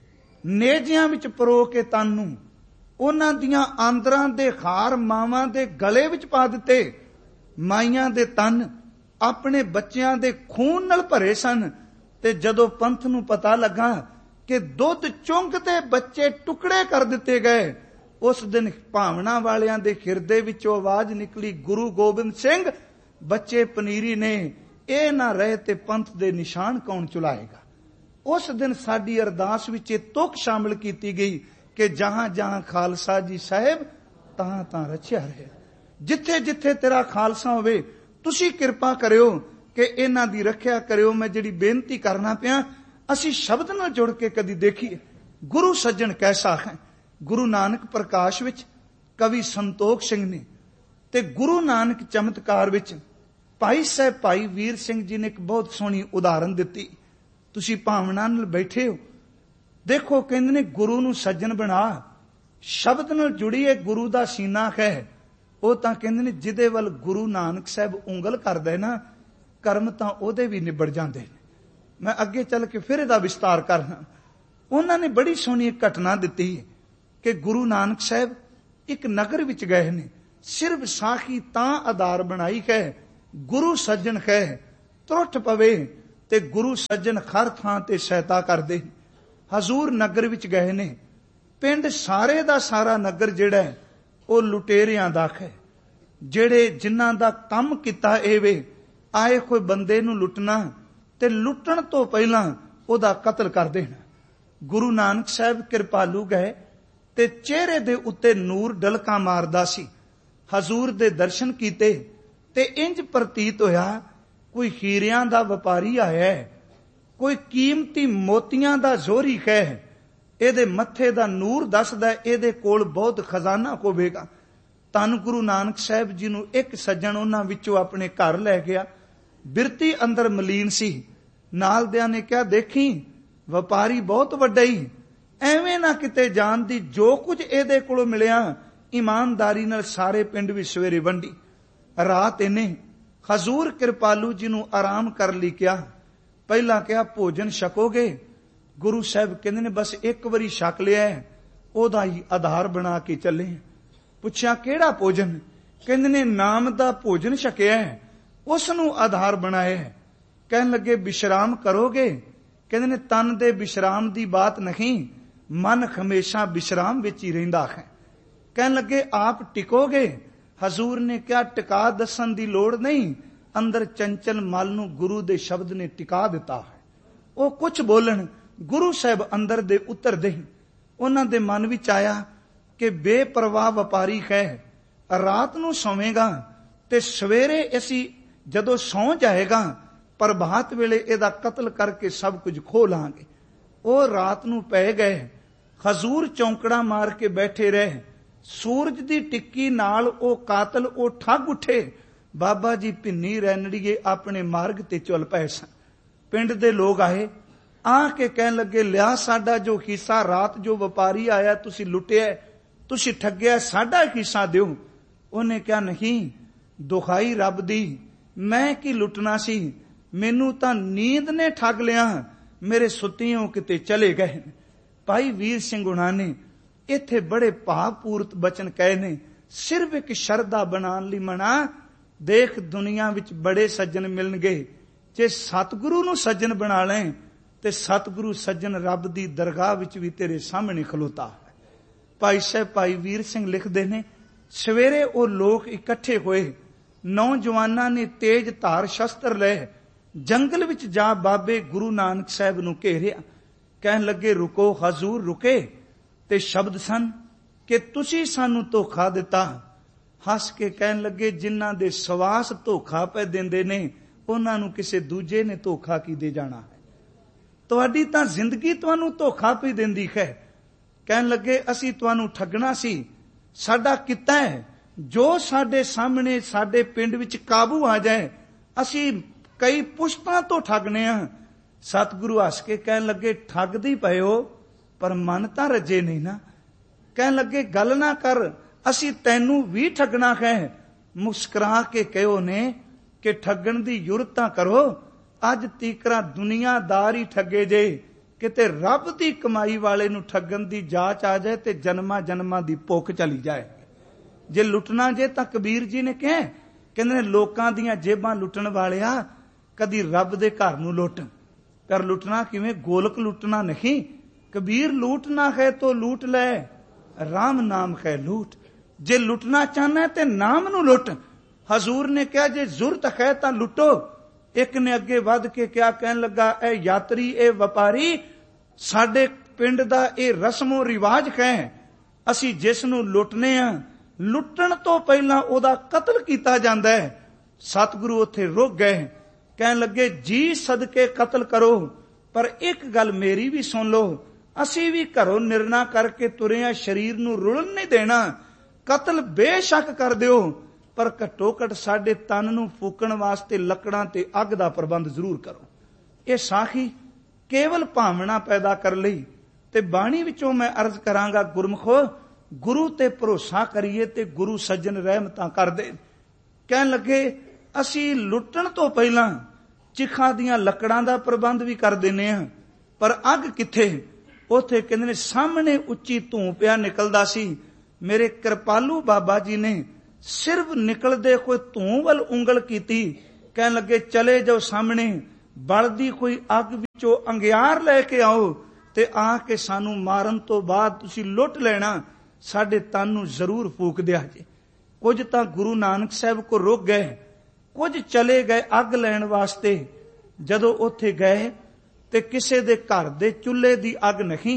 ਨੇਜਿਆਂ ਵਿੱਚ ਪਰੋ ਕੇ ਤਨ ਨੂੰ, ਉਹਨਾਂ ਦੀਆਂ ਆਂਦਰਾਂ ਦੇ ਹਾਰ ਮਾਵਾਂ ਦੇ ਗਲੇ ਵਿੱਚ ਪਾ ਦਿੱਤੇ। ਮਾਈਆਂ ਦੇ ਤਨ ਆਪਣੇ ਬੱਚਿਆਂ ਦੇ ਖੂਨ ਨਾਲ ਭਰੇ ਸਨ। ਤੇ ਜਦੋਂ ਪੰਥ ਨੂੰ ਪਤਾ ਲੱਗਾ ਕਿ ਦੁੱਧ ਚੁੰਘਦੇ ਬੱਚੇ ਟੁਕੜੇ ਕਰ ਦਿੱਤੇ ਗਏ, ਉਸ ਦਿਨ ਭਾਵਨਾ ਵਾਲਿਆਂ ਦੇ ਹਿਰਦੇ ਵਿੱਚੋਂ ਆਵਾਜ਼ ਨਿਕਲੀ, ਗੁਰੂ ਗੋਬਿੰਦ ਸਿੰਘ ਬੱਚੇ ਪਨੀਰੀ ਨੇ, ਇਹ ਨਾ ਰਹੇ ਤੇ ਪੰਥ ਦੇ ਨਿਸ਼ਾਨ ਕੌਣ ਚੁਲਾਏਗਾ। ਉਸ ਦਿਨ ਸਾਡੀ ਅਰਦਾਸ ਵਿੱਚ ਇਹ ਤੁਕ ਸ਼ਾਮਿਲ ਕੀਤੀ ਗਈ ਕਿ ਜਹਾਂ ਜਹਾਂ ਖਾਲਸਾ ਜੀ ਸਾਹਿਬ ਤਹਾਂ ਤਹਾਂ ਰਚਿਆ ਰਹੇ। ਜਿੱਥੇ ਜਿੱਥੇ ਤੇਰਾ ਖਾਲਸਾ ਹੋਵੇ ਤੁਸੀਂ ਕਿਰਪਾ ਕਰਿਓ ਕਿ ਇਹਨਾਂ ਦੀ ਰੱਖਿਆ ਕਰਿਓ। ਮੈਂ ਜਿਹੜੀ ਬੇਨਤੀ ਕਰਨਾ ਪਿਆ, ਅਸੀਂ ਸ਼ਬਦ ਨਾਲ ਜੁੜ ਕੇ ਕਦੀ ਦੇਖੀਏ ਗੁਰੂ ਸੱਜਣ ਕੈਸਾ ਹੈ। ਗੁਰੂ ਨਾਨਕ ਪ੍ਰਕਾਸ਼ ਵਿੱਚ ਕਵੀ ਸੰਤੋਖ ਸਿੰਘ ਨੇ ਤੇ ਗੁਰੂ ਨਾਨਕ ਚਮਤਕਾਰ ਵਿੱਚ ਭਾਈ ਸਾਹਿਬ ਭਾਈ ਵੀਰ ਸਿੰਘ ਜੀ ਨੇ ਇੱਕ ਬਹੁਤ ਸੋਹਣੀ ਉਦਾਹਰਨ ਦਿੱਤੀ। ਤੁਸੀਂ ਭਾਵਨਾ ਨਾਲ ਬੈਠੇ ਹੋ, ਦੇਖੋ ਕਹਿੰਦੇ ਨੇ ਗੁਰੂ ਨੂੰ ਸੱਜਣ ਬਣਾ। ਸ਼ਬਦ ਨਾਲ ਜੁੜੀਏ ਗੁਰੂ ਦਾ ਸੀਨਾ ਹੈ। ਉਹ ਤਾਂ ਕਹਿੰਦੇ ਨੇ ਜਿਹਦੇ ਵੱਲ ਗੁਰੂ ਨਾਨਕ ਸਾਹਿਬ ਉਂਗਲ ਕਰਦਾ ਨਾ, ਕਰਮ ਤਾਂ ਉਹਦੇ ਵੀ ਨਿਬੜ ਜਾਂਦੇ ਨੇ। ਮੈਂ ਅੱਗੇ ਚੱਲ ਕੇ ਫਿਰ ਇਹਦਾ ਵਿਸਤਾਰ ਕਰਨਾ। ਉਹਨਾਂ ਨੇ ਬੜੀ ਸੋਹਣੀ ਇੱਕ ਘਟਨਾ ਦਿੱਤੀ ਕਿ ਗੁਰੂ ਨਾਨਕ ਸਾਹਿਬ ਇੱਕ ਨਗਰ ਵਿੱਚ ਗਏ ਨੇ। ਸਿਰ ਵਿਸਾਖੀ ਤਾਂ ਆਧਾਰ ਬਣਾਈ ਹੈ, ਗੁਰੂ ਸੱਜਣ ਹੈ ਤਰੁੱਠ ਪਵੇ ਤੇ ਗੁਰੂ ਸੱਜਣ ਹਰ ਥਾਂ ਤੇ ਸਹਾਇਤਾ ਕਰਦੇ। ਹਜ਼ੂਰ ਨਗਰ ਵਿੱਚ ਗਏ ਨੇ, ਪਿੰਡ ਸਾਰੇ ਦਾ ਸਾਰਾ ਨਗਰ ਜਿਹੜਾ ਉਹ ਲੁਟੇਰਿਆਂ ਦਾ ਹੈ, ਜਿਹੜੇ ਜਿਨ੍ਹਾਂ ਦਾ ਕੰਮ ਕੀਤਾ ਇਹ ਵੇ, ਆਏ ਕੋਈ ਬੰਦੇ ਨੂੰ ਲੁੱਟਣਾ ਤੇ ਲੁੱਟਣ ਤੋਂ ਪਹਿਲਾਂ ਉਹਦਾ ਕਤਲ ਕਰ ਦੇਣਾ। ਗੁਰੂ ਨਾਨਕ ਸਾਹਿਬ ਕਿਰਪਾਲੂ ਗਏ ਤੇ ਚਿਹਰੇ ਦੇ ਉੱਤੇ ਨੂਰ ਡਲਕਾ ਮਾਰਦਾ ਸੀ। ਹਜ਼ੂਰ ਦੇ ਦਰਸ਼ਨ ਕੀਤੇ ਤੇ ਇੰਜ ਪ੍ਰਤੀਤ ਹੋਇਆ ਕੋਈ ਹੀਰਿਆਂ ਦਾ ਵਪਾਰੀ ਆਇਆ ਹੈ, ਕੋਈ ਕੀਮਤੀ ਮੋਤੀਆਂ ਦਾ ਜ਼ੋਰੀ ਹੈ, ਇਹਦੇ ਮੱਥੇ ਦਾ ਨੂਰ ਦੱਸਦਾ ਇਹਦੇ ਕੋਲ ਬਹੁਤ ਖਜ਼ਾਨਾ ਹੋਵੇਗਾ। ਧੰਨ ਗੁਰੂ ਨਾਨਕ ਸਾਹਿਬ ਜੀ ਨੂੰ ਇੱਕ ਸੱਜਣ ਉਹਨਾਂ ਵਿੱਚੋਂ ਆਪਣੇ ਘਰ ਲੈ ਗਿਆ, ਬਿਰਤੀ ਅੰਦਰ ਮਲੀਨ ਸੀ। ਨਾਲ ਦਿਆਂ ਨੇ ਕਿਹਾ, ਦੇਖੀ ਵਪਾਰੀ ਬਹੁਤ ਵੱਡਾ ਹੀ, ਐਵੇਂ ਨਾ ਕਿਤੇ ਜਾਣ ਦੀ, ਜੋ ਕੁਝ ਇਹਦੇ ਕੋਲੋਂ ਮਿਲਿਆ ਇਮਾਨਦਾਰੀ ਨਾਲ ਸਾਰੇ ਪਿੰਡ ਵਿੱਚ ਸਵੇਰੇ ਵੰਡੀ। ਰਾਤ ਇਹਨੇ ਹਜ਼ੂਰ ਕਿਰਪਾਲੂ ਜੀ ਨੂੰ ਆਰਾਮ ਕਰਨ ਲਈ ਕਿਹਾ। ਪਹਿਲਾਂ ਕਿਹਾ ਭੋਜਨ ਛਕੋਗੇ? ਗੁਰੂ ਸਾਹਿਬ ਕਹਿੰਦੇ ਨੇ ਬਸ ਇੱਕ ਵਾਰੀ ਛਕ ਲਿਆ, ਉਹਦਾ ਹੀ ਆਧਾਰ ਬਣਾ ਕੇ ਚੱਲੇ। ਪੁੱਛਿਆ ਕਿਹੜਾ ਭੋਜਨ? ਕਹਿੰਦੇ ਨੇ ਨਾਮ ਦਾ ਭੋਜਨ ਛਕਿਆ, ਉਸ ਨੂੰ ਆਧਾਰ ਬਣਾਇਆ। ਕਹਿਣ ਲੱਗੇ ਵਿਸ਼ਰਾਮ ਕਰੋਗੇ? ਕਹਿੰਦੇ ਨੇ ਤਨ ਦੇ ਵਿਸ਼ਰਾਮ ਦੀ ਬਾਤ ਨਹੀਂ, ਮਨ ਹਮੇਸ਼ਾ ਵਿਸ਼ਰਾਮ ਵਿੱਚ ਹੀ ਰਹਿੰਦਾ ਹੈ। ਕਹਿਣ ਲੱਗੇ ਆਪ ਟਿਕੋਗੇ? ਹਜ਼ੂਰ ਨੇ ਕਿਹਾ ਟਿਕਾ ਦੱਸਣ ਦੀ ਲੋੜ ਨਹੀਂ, ਅੰਦਰ ਚੰਚਲ ਮਲ ਨੂੰ ਗੁਰੂ ਦੇ ਸ਼ਬਦ ਨੇ ਟਿਕਾ ਦਿੱਤਾ ਹੈ। ਉਹ ਕੁਝ ਬੋਲਣ, ਗੁਰੂ ਸਾਹਿਬ ਅੰਦਰ ਦੇ ਉਤਰਦੇ। ਉਹਨਾਂ ਦੇ ਮਨ ਵਿੱਚ ਆਇਆ ਕਿ ਬੇਪਰਵਾਹ ਵਪਾਰੀ ਹੈ, ਰਾਤ ਨੂੰ ਸੌਵੇਗਾ ਤੇ ਸਵੇਰੇ ਅਸੀਂ ਜਦੋਂ ਸੌਂ ਜਾਏਗਾ ਪ੍ਰਭਾਤ ਵੇਲੇ ਇਹਦਾ ਕਤਲ ਕਰਕੇ ਸਭ ਕੁਝ ਖੋਹ ਲਾਂਗੇ। ਉਹ ਰਾਤ ਨੂੰ ਪੈ ਗਏ। ਹਜ਼ੂਰ ਚੌਂਕੜਾ ਮਾਰ ਕੇ ਬੈਠੇ ਰਹੇ। ਸੂਰਜ ਦੀ ਟਿੱਕੀ ਨਾਲ ਉਹ ਕਾਤਲ ਉਹ ਠੱਗ ਉੱਠੇ। ਬਾਬਾ ਜੀ ਭਿੰਨੀ ਰੈਣੜੀਏ ਆਪਣੇ ਮਾਰਗ ਤੇ ਚੱਲ ਪਏ ਸਨ। ਪਿੰਡ ਦੇ ਲੋਕ ਆਏ, ਆ ਕੇ ਕਹਿਣ ਲੱਗੇ ਲਿਆ ਸਾਡਾ ਜੋ ਹਿੱਸਾ, ਰਾਤ ਜੋ ਵਪਾਰੀ ਆਇਆ ਤੁਸੀਂ ਲੁੱਟਿਆ, ਤੁਸੀਂ ਠੱਗਿਆ, ਸਾਡਾ ਹਿੱਸਾ ਦਿਓ। ਉਹਨੇ ਕਿਹਾ ਨਹੀਂ, ਦੁਹਾਈ ਰੱਬ ਦੀ, ਮੈਂ ਕੀ ਲੁੱਟਣਾ ਸੀ, ਮੈਨੂੰ ਤਾਂ ਨੀਂਦ ਨੇ ਠੱਗ ਲਿਆ, ਮੇਰੇ ਸੁੱਤਿਓਂ ਕਿਤੇ ਚਲੇ ਗਏ। ਭਾਈ ਵੀਰ ਸਿੰਘ ਹੁਣਾਂ ਨੇ ਇੱਥੇ ਬੜੇ ਭਾਵਪੂਰਤ ਬਚਨ ਕਹੇ ਨੇ। ਸਿਰਫ ਇੱਕ ਸ਼ਰਧਾ ਬਣਾਉਣ ਲਈ ਮਨਾ, ਦੇਖ ਦੁਨੀਆ ਵਿੱਚ ਬੜੇ ਸੱਜਣ ਮਿਲਣਗੇ, ਜੇ ਸਤਿਗੁਰੂ ਨੂੰ ਸੱਜਣ ਬਣਾ ਲੈ ਤੇ ਸਤਿਗੁਰੂ ਸੱਜਣ ਰੱਬ ਦੀ ਦਰਗਾਹ ਵਿੱਚ ਵੀ ਤੇਰੇ ਸਾਹਮਣੇ ਖਲੋਤਾ ਹੈ। ਭਾਈ ਸਾਹਿਬ ਭਾਈ ਵੀਰ ਸਿੰਘ ਲਿਖਦੇ ਨੇ, ਸਵੇਰੇ ਉਹ ਲੋਕ ਇਕੱਠੇ ਹੋਏ, ਨੌਜਵਾਨਾਂ ਨੇ ਤੇਜ ਧਾਰ ਸ਼ਸਤਰ ਲਏ, ਜੰਗਲ ਵਿੱਚ ਜਾ ਬਾਬੇ ਗੁਰੂ ਨਾਨਕ ਸਾਹਿਬ ਨੂੰ ਘੇਰਿਆ। ਕਹਿਣ ਲੱਗੇ ਰੁਕੋ। ਹਜ਼ੂਰ ਰੁਕੇ ਤੇ ਸ਼ਬਦ ਸਨ ਕਿ ਤੁਸੀਂ ਸਾਨੂੰ ਧੋਖਾ ਦਿੱਤਾ। ਹੱਸ ਕੇ ਕਹਿਣ ਲੱਗੇ ਜਿਨ੍ਹਾਂ ਦੇ ਸਵਾਸ ਧੋਖਾ ਪੈ ਦਿੰਦੇ ਨੇ ਉਹਨਾਂ ਨੂੰ ਕਿਸੇ ਦੂਜੇ ਨੇ ਧੋਖਾ ਕੀ ਦੇ ਜਾਣਾ ਹੈ, ਤੁਹਾਡੀ ਤਾਂ ਜ਼ਿੰਦਗੀ ਤੁਹਾਨੂੰ ਧੋਖਾ ਪਈ ਦਿੰਦੀ ਹੈ। ਕਹਿਣ ਲੱਗੇ ਅਸੀਂ ਤੁਹਾਨੂੰ ਠੱਗਣਾ ਸੀ, ਸਾਡਾ ਕਿੱਤਾ ਹੈ, ਜੋ ਸਾਡੇ ਸਾਹਮਣੇ ਸਾਡੇ ਪਿੰਡ ਵਿੱਚ ਕਾਬੂ ਆ ਜਾਏ ਅਸੀਂ ਕਈ ਪੁਸ਼ਤਾਂ ਤੋਂ ਠੱਗਨੇ ਆ। ਸਤਿਗੁਰੂ ਹੱਸ ਕੇ ਕਹਿਣ ਲੱਗੇ ਠੱਗਦੀ ਪਏ ਹੋ ਪਰ ਮਨ ਤਾਂ ਰੱਜੇ ਨਹੀਂ ਨਾ। ਕਹਿਣ ਲੱਗੇ ਗੱਲ ਨਾ ਕਰ, ਅਸੀਂ ਤੈਨੂੰ ਵੀ ਠੱਗਣਾ ਹੈ। ਮੁਸਕਰਾ ਕੇ ਕਹਿਓ ਨੇ ਕਿ ਠੱਗਣ ਦੀ ਜੁਰਤ ਤਾਂ ਕਰੋ, ਅੱਜ ਤੀਕਰਾ ਦੁਨੀਆਦਾਰ ਹੀ ਠੱਗੇ ਜੇ, ਕਿਤੇ ਰੱਬ ਦੀ ਕਮਾਈ ਵਾਲੇ ਨੂੰ ਠੱਗਣ ਦੀ ਜਾਚ ਆ ਜਾਏ ਤੇ ਜਨਮਾਂ ਜਨਮਾਂ ਦੀ ਭੁੱਖ ਚਲੀ ਜਾਏ। ਜੇ ਲੁੱਟਣਾ ਜੇ ਤਾਂ ਕਬੀਰ ਜੀ ਨੇ ਕਿਹਾ, ਕਹਿੰਦੇ ਨੇ ਲੋਕਾਂ ਦੀਆਂ ਜੇਬਾਂ ਲੁੱਟਣ ਵਾਲਿਆ ਕਦੀ ਰੱਬ ਦੇ ਘਰ ਨੂੰ ਲੁੱਟ। ਪਰ ਲੁੱਟਣਾ ਕਿਵੇਂ? ਗੋਲਕ ਲੁੱਟਣਾ ਨਹੀਂ। ਕਬੀਰ ਲੂਟਣਾ ਹੈ ਤੋ ਲੂਟ ਲੈ, ਰਾਮ ਨਾਮ ਹੈ ਲੂਟ। ਜੇ ਲੁੱਟਣਾ ਚਾਹਨਾ ਤੇ ਨਾਮ ਨੂੰ ਲੁੱਟ। ਹਜ਼ੂਰ ਨੇ ਕਿਹਾ ਜੇ ਜ਼ੁਰਤ ਹੈ ਤਾਂ ਲੁੱਟੋ। ਇੱਕ ਨੇ ਅੱਗੇ ਵੱਧ ਕੇ ਕਿਹਾ, ਕਹਿਣ ਲੱਗਾ ਇਹ ਯਾਤਰੀ, ਇਹ ਵਪਾਰੀ, ਸਾਡੇ ਪਿੰਡ ਦਾ ਇਹ ਰਸਮੋ ਰਿਵਾਜ ਹੈ, ਅਸੀਂ ਜਿਸ ਨੂੰ ਲੁੱਟਨੇ ਆ ਲੁੱਟਣ ਤੋਂ ਪਹਿਲਾਂ ਉਹਦਾ ਕਤਲ ਕੀਤਾ ਜਾਂਦਾ ਹੈ। ਸਤਿਗੁਰੂ ਉੱਥੇ ਰੁਕ ਗਏ। ਕਹਿਣ ਲੱਗੇ ਜੀ ਸਦਕੇ ਕਤਲ ਕਰੋ, ਪਰ ਇੱਕ ਗੱਲ ਮੇਰੀ ਵੀ ਸੁਣ ਲਓ, ਅਸੀਂ ਵੀ ਘਰੋਂ ਨਿਰਣਾ ਕਰਕੇ ਤੁਰੇ ਆ, ਸਰੀਰ ਨੂੰ ਰੁਲਣ ਨਹੀਂ ਦੇਣਾ। ਕਤਲ ਬੇਸ਼ੱਕ ਕਰ ਦਿਓ, ਪਰ ਘੱਟੋ ਘੱਟ ਸਾਡੇ ਤਨ ਨੂੰ ਫੂਕਣ ਵਾਸਤੇ ਲੱਕੜਾਂ ਤੇ ਅੱਗ ਦਾ ਪ੍ਰਬੰਧ ਜ਼ਰੂਰ ਕਰੋ। ਇਹ ਸਾਖੀ ਕੇਵਲ ਭਾਵਨਾ ਪੈਦਾ ਕਰ ਲਈ। ਤੇ ਬਾਣੀ ਵਿੱਚੋਂ ਮੈਂ ਅਰਜ਼ ਕਰਾਂਗਾ, ਗੁਰਮਖੋ ਗੁਰੂ ਤੇ ਭਰੋਸਾ ਕਰੀਏ ਤੇ ਗੁਰੂ ਸੱਜਣ ਰਹਿਮਤਾਂ ਕਰਦੇ। ਕਹਿਣ ਲੱਗੇ ਅਸੀਂ ਲੁੱਟਣ ਤੋਂ ਪਹਿਲਾਂ ਚਿਖਾਂ ਦੀਆਂ ਲੱਕੜਾਂ ਦਾ ਪ੍ਰਬੰਧ ਵੀ ਕਰ ਦਿੰਨੇ ਆ, ਪਰ ਅੱਗ ਕਿੱਥੇ? ਉੱਥੇ ਕਹਿੰਦੇ ਨੇ ਸਾਹਮਣੇ ਉੱਚੀ ਧੂੰ ਪਿਆ ਨਿਕਲਦਾ ਸੀ। ਮੇਰੇ ਕਿਰਪਾਲੂ ਬਾਬਾ ਜੀ ਨੇ ਸਿਰਫ ਨਿਕਲਦੇ ਕੋਈ ਧੂੰ ਵੱਲ ਉਂਗਲ ਕੀਤੀ, ਕਹਿਣ ਲੱਗੇ ਚਲੇ ਜਾਓ ਸਾਹਮਣੇ, ਬਲਦੀ ਕੋਈ ਅੱਗ ਵਿੱਚੋਂ ਅੰਗਿਆਰ ਲੈ ਕੇ ਆਓ ਤੇ ਆ ਕੇ ਸਾਨੂੰ ਮਾਰਨ ਤੋਂ ਬਾਅਦ ਤੁਸੀਂ ਲੁੱਟ ਲੈਣਾ, ਸਾਡੇ ਤਨ ਨੂੰ ਜ਼ਰੂਰ ਫੂਕ ਦਿਆ ਜੇ। ਕੁਝ ਤਾਂ ਗੁਰੂ ਨਾਨਕ ਸਾਹਿਬ ਕੋ ਰੁਕ ਗਏ, ਕੁਝ ਚਲੇ ਗਏ ਅੱਗ ਲੈਣ ਵਾਸਤੇ। ਜਦੋਂ ਉੱਥੇ ਗਏ ਤੇ ਕਿਸੇ ਦੇ ਘਰ ਦੇ ਚੁੱਲ੍ਹੇ ਦੀ ਅੱਗ ਨਹੀਂ,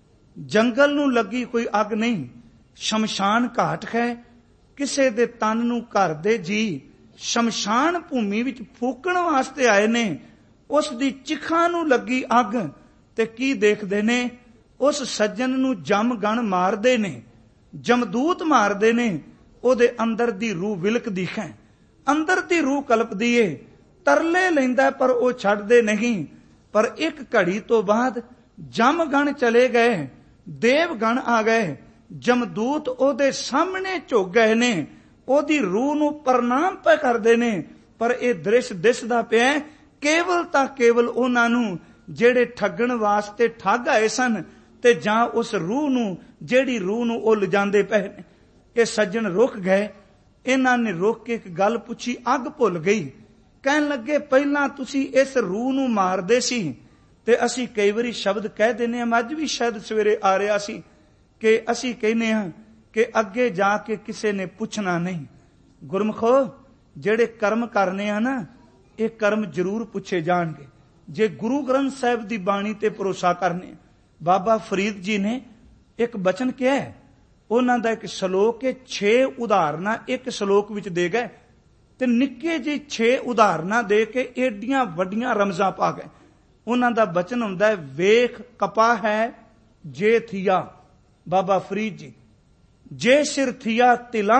ਜੰਗਲ ਨੂੰ ਲੱਗੀ ਕੋਈ ਅੱਗ ਨਹੀਂ, ਸ਼ਮਸ਼ਾਨ ਘਾਟ ਹੈ। ਕਿਸੇ ਦੇ ਤਨ ਨੂੰ ਘਰ ਦੇ ਜੀ ਸ਼ਮਸ਼ਾਨ ਭੂਮੀ ਵਿੱਚ ਫੂਕਣ ਵਾਸਤੇ ਆਏ ਨੇ। ਉਸ ਦੀ ਚਿਖਾਂ ਨੂੰ ਲੱਗੀ ਅੱਗ ਤੇ ਕੀ ਦੇਖਦੇ ਨੇ? ਉਸ ਸੱਜਣ ਨੂੰ ਜਮਗਣ ਮਾਰਦੇ ਨੇ, ਜਮਦੂਤ ਮਾਰਦੇ ਨੇ। ਉਹਦੇ ਅੰਦਰ ਦੀ ਰੂਹ ਵਿਲਕਦੀ ਹੈ, ਅੰਦਰ ਦੀ ਰੂਹ ਕਲਪਦੀ ਏ, ਤਰਲੇ ਲੈਂਦਾ ਪਰ ਉਹ ਛੱਡਦੇ ਨਹੀਂ। ਪਰ ਇੱਕ ਘੜੀ ਤੋਂ ਬਾਅਦ ਜਮਗਣ ਚਲੇ ਗਏ, ਦੇਵਗਣ ਆ ਗਏ, ਜਮਦੂਤ ਉਹਦੇ ਸਾਹਮਣੇ ਝੁਕ ਗਏ ਨੇ, ਉਹਦੀ ਰੂਹ ਨੂੰ ਪ੍ਰਣਾਮ ਪੈ ਕਰਦੇ ਨੇ। ਪਰ ਇਹ ਦ੍ਰਿਸ਼ ਦਿਸਦਾ ਪਿਆ ਕੇਵਲ ਤਾਂ ਕੇਵਲ ਉਹਨਾਂ ਨੂੰ ਜਿਹੜੇ ਠੱਗਣ ਵਾਸਤੇ ਠੱਗ ਆਏ ਸਨ, ਤੇ ਜਾਂ ਉਸ ਰੂਹ ਨੂੰ ਜਿਹੜੀ ਰੂਹ ਨੂੰ ਉਹ ਲਿਜਾਂਦੇ ਪਏ ਨੇ। ਇਹ ਸੱਜਣ ਰੁਕ ਗਏ, ਇਹਨਾਂ ਨੇ ਰੁਕ ਕੇ ਇੱਕ ਗੱਲ ਪੁੱਛੀ, ਅੱਗ ਭੁੱਲ ਗਈ। ਕਹਿਣ ਲੱਗੇ ਪਹਿਲਾਂ ਤੁਸੀਂ ਇਸ ਰੂਹ ਨੂੰ ਮਾਰਦੇ ਸੀ ਤੇ ਅਸੀਂ ਕਈ ਵਾਰੀ ਸ਼ਬਦ ਕਹਿ ਦਿੰਦੇ ਹਾਂ, ਅੱਜ ਵੀ ਸ਼ਾਇਦ ਸਵੇਰੇ ਆ ਰਿਹਾ ਸੀ ਕਿ ਅਸੀਂ ਕਹਿੰਦੇ ਹਾਂ ਕਿ ਅੱਗੇ ਜਾ ਕੇ ਕਿਸੇ ਨੇ ਪੁੱਛਣਾ ਨਹੀਂ। ਗੁਰਮਖੋ, ਜਿਹੜੇ ਕਰਮ ਕਰਨੇ ਆ ਨਾ, ਇਹ ਕਰਮ ਜ਼ਰੂਰ ਪੁੱਛੇ ਜਾਣਗੇ ਜੇ ਗੁਰੂ ਗ੍ਰੰਥ ਸਾਹਿਬ ਦੀ ਬਾਣੀ ਤੇ ਭਰੋਸਾ ਕਰਨੇ। ਬਾਬਾ ਫਰੀਦ ਜੀ ਨੇ ਇੱਕ ਬਚਨ ਕਿਹਾ, ਉਹਨਾਂ ਦਾ ਇੱਕ ਸ਼ਲੋਕ ਹੈ, 6 ਉਦਾਹਰਨਾਂ ਇੱਕ ਸ਼ਲੋਕ ਵਿੱਚ ਦੇ ਗਏ ਤੇ ਨਿੱਕੇ ਜਿਹੇ 6 ਉਦਾਹਰਨਾਂ ਦੇ ਕੇ ਏਡੀਆਂ ਵੱਡੀਆਂ ਰਮਜ਼ਾਂ ਪਾ ਗਏ। ਉਹਨਾਂ ਦਾ ਬਚਨ ਹੁੰਦਾ ਹੈ, ਵੇਖ ਕਪਾ ਹੈ ਜੇ ਥੀਆ, ਬਾਬਾ ਫਰੀਦ ਜੀ, ਜੇ ਸਿਰ ਥੀਆ ਤਿਲਾਂ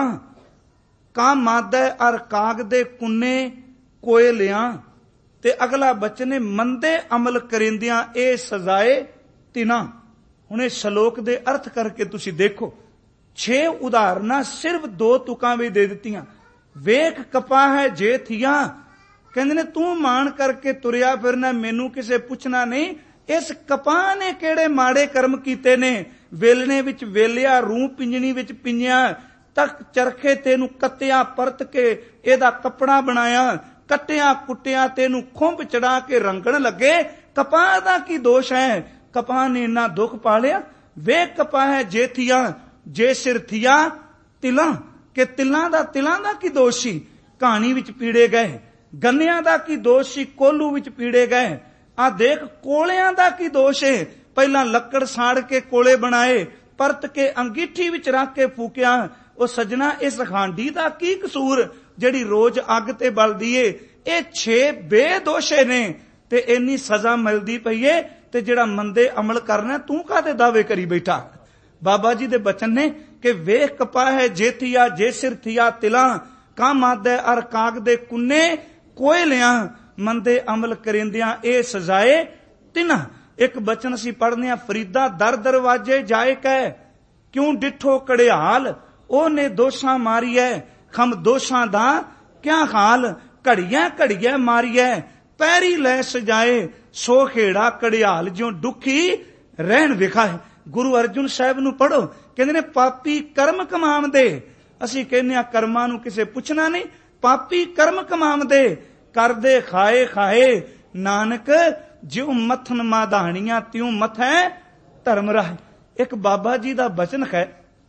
ਕਾ ਮਾਦਾ ਅਰ ਕਾਗ ਦੇ ਕੁੰਨੇ ਕੋਏ ਲਿਆਂ। ਤੇ ਅਗਲਾ ਬਚਨ ਹੈ, ਮੰਦੇ ਅਮਲ ਕਰਿੰਦਿਆਂ ਇਹ ਸਜ਼ਾਏ ਤਿਨਾ। ਹੁਣ ਇਹ ਸ਼ਲੋਕ ਦੇ ਅਰਥ ਕਰਕੇ ਤੁਸੀਂ ਦੇਖੋ, 6 ਉਦਾਹਰਨਾਂ ਸਿਰਫ 2 ਤੁਕਾਂ ਵਿੱਚ ਦੇ ਦਿੱਤੀਆਂ। ਵੇਖ ਕਪਾ ਹੈ ਜੇ ਥੀਆ, ਕਹਿੰਦੇ ਨੇ ਤੂੰ ਮਾਣ ਕਰਕੇ ਤੁਰਿਆ ਫਿਰਨਾ, ਮੈਨੂੰ ਕਿਸੇ ਪੁੱਛਣਾ ਨਹੀਂ। ਇਸ ਕਪਾਹ ਨੇ ਕਿਹੜੇ ਮਾੜੇ ਕਰਮ ਕੀਤੇ ਨੇ? ਵੇਲਣੇ ਵਿੱਚ ਵੇਲਿਆ, ਰੂਹ ਪਿੰਜਣੀ ਵਿੱਚ ਪਿੰਜਿਆ, ਤੱਕ ਚਰਖੇ ਤੈਨੂੰ ਕੱਤਿਆ, ਪਰਤ ਕੇ ਇਹਦਾ ਕੱਪੜਾ ਬਣਾਇਆ, ਕੱਟਿਆ ਕੁੱਟਿਆ, ਤੈਨੂੰ ਖੁੰਭ ਚੜਾ ਕੇ ਰੰਗਣ ਲੱਗੇ। ਕਪਾਹ ਦਾ ਕੀ ਦੋਸ਼ ਹੈ? ਕਪਾਹ ਨੇ ਇੰਨਾ ਦੁੱਖ ਪਾਲਿਆ। ਵੇਖ ਕਪਾਹ ਹੈ ਜੇ ਥੀਆ, ਜੇ ਸਿਰ ਥੀਆ ਤਿਲਾਂ, ਕਿ ਤਿਲਾਂ ਦਾ ਕੀ ਦੋਸ਼ ਸੀ? ਕਹਾਣੀ ਵਿੱਚ ਪੀੜੇ ਗਏ। ਗੰਨਿਆਂ ਦਾ ਕੀ ਦੋਸ਼ ਸੀ? ਕੋਲੂ ਵਿੱਚ ਪੀੜੇ ਗਏ। ਆ ਦੇਖ ਕੋਲਿਆਂ ਦਾ ਕੀ ਦੋਸ਼ ਹੈ? ਪਹਿਲਾਂ ਲੱਕੜ ਸਾੜ ਕੇ ਕੋਲੇ ਬਣਾਏ, ਪਰਤ ਕੇ ਅੰਗੀਠੀ ਵਿੱਚ ਰੱਖ ਕੇ ਫੂਕਿਆ। ਉਹ ਸੱਜਣਾ, ਇਸ ਹਾਂਡੀ ਦਾ ਕੀ ਕਸੂਰ ਜਿਹੜੀ ਰੋਜ਼ ਅੱਗ ਤੇ ਬਲਦੀ ਏ? ਇਹ 6 ਬੇਦੋਸ਼ੇ ਨੇ ਤੇ ਇੰਨੀ ਸਜ਼ਾ ਮਿਲਦੀ ਪਈ ਏ, ਤੇ ਜਿਹੜਾ ਮੰਦੇ ਅਮਲ ਕਰਨਾ ਤੂੰ ਕਾਹਦੇ ਦਾਅਵੇ ਕਰੀ ਬੈਠਾ? ਬਾਬਾ ਜੀ ਦੇ ਬਚਨ ਨੇ ਕਿ ਵੇਖ ਕਪਾ ਹੈ ਜੇ ਥੀਆ, ਜੇ ਸਿਰ ਥੀਆ ਤਿਲਾਂ ਕਾ ਮਾਦਾ ਅਰ ਕਾਗ ਦੇ ਕੁੰਨੇ ਕੋਏ ਲਿਆਂ। ਮੰਦੇ ਅਮਲ ਕਰਿੰਦਿਆਂ ਇਹ ਸਜ਼ਾਏ ਤਿਨਾ। ਇੱਕ ਬਚਨ ਅਸੀਂ ਪੜ੍ਹਨੇ ਆ, ਫਰੀਦਾ ਦਰ ਦਰਵਾਜੇ ਜਾਏ ਕਹਿ, ਕਿਉਂ ਡਿਠੋ ਕੜਿਆਲ, ਉਹਨੇ ਦੋਸ਼ਾਂ ਮਾਰੀਐ, ਖਮ ਦੋਸ਼ਾਂ ਦਾ ਕਿਆ ਹਾਲ। ਘੜੀਆਂ ਘੜੀਆਂ ਮਾਰੀਐ, ਪੈਰੀ ਲੈ ਸਜਾਏ, ਸੋ ਖੇੜਾ ਕੜਿਆਲ ਜਿਉਂ ਦੁਖੀ ਰਹਿਣ ਵਿਖਾਏ। ਗੁਰੂ ਅਰਜੁਨ ਸਾਹਿਬ ਨੂੰ ਪੜ੍ਹੋ, ਕਹਿੰਦੇ ਨੇ ਪਾਪੀ ਕਰਮ ਕਮਾਉਂਦੇ। ਅਸੀਂ ਕਹਿੰਦੇ ਆ ਕਰਮਾਂ ਨੂੰ ਕਿਸੇ ਪੁੱਛਣਾ ਨਹੀਂ, ਪਾਪੀ ਕਰਮ ਕਮਾਉਂਦੇ, ਕਰਦੇ ਖਾਏ ਖਾਏ, ਨਾਨਕ ਜਿਉ ਮੱਥਨ ਮਾਧਾਣੀਆਂ ਤਿਉ ਮਥੈ ਧਰਮ ਰਾਹ। ਇੱਕ ਬਾਬਾ ਜੀ ਦਾ ਬਚਨ ਹੈ,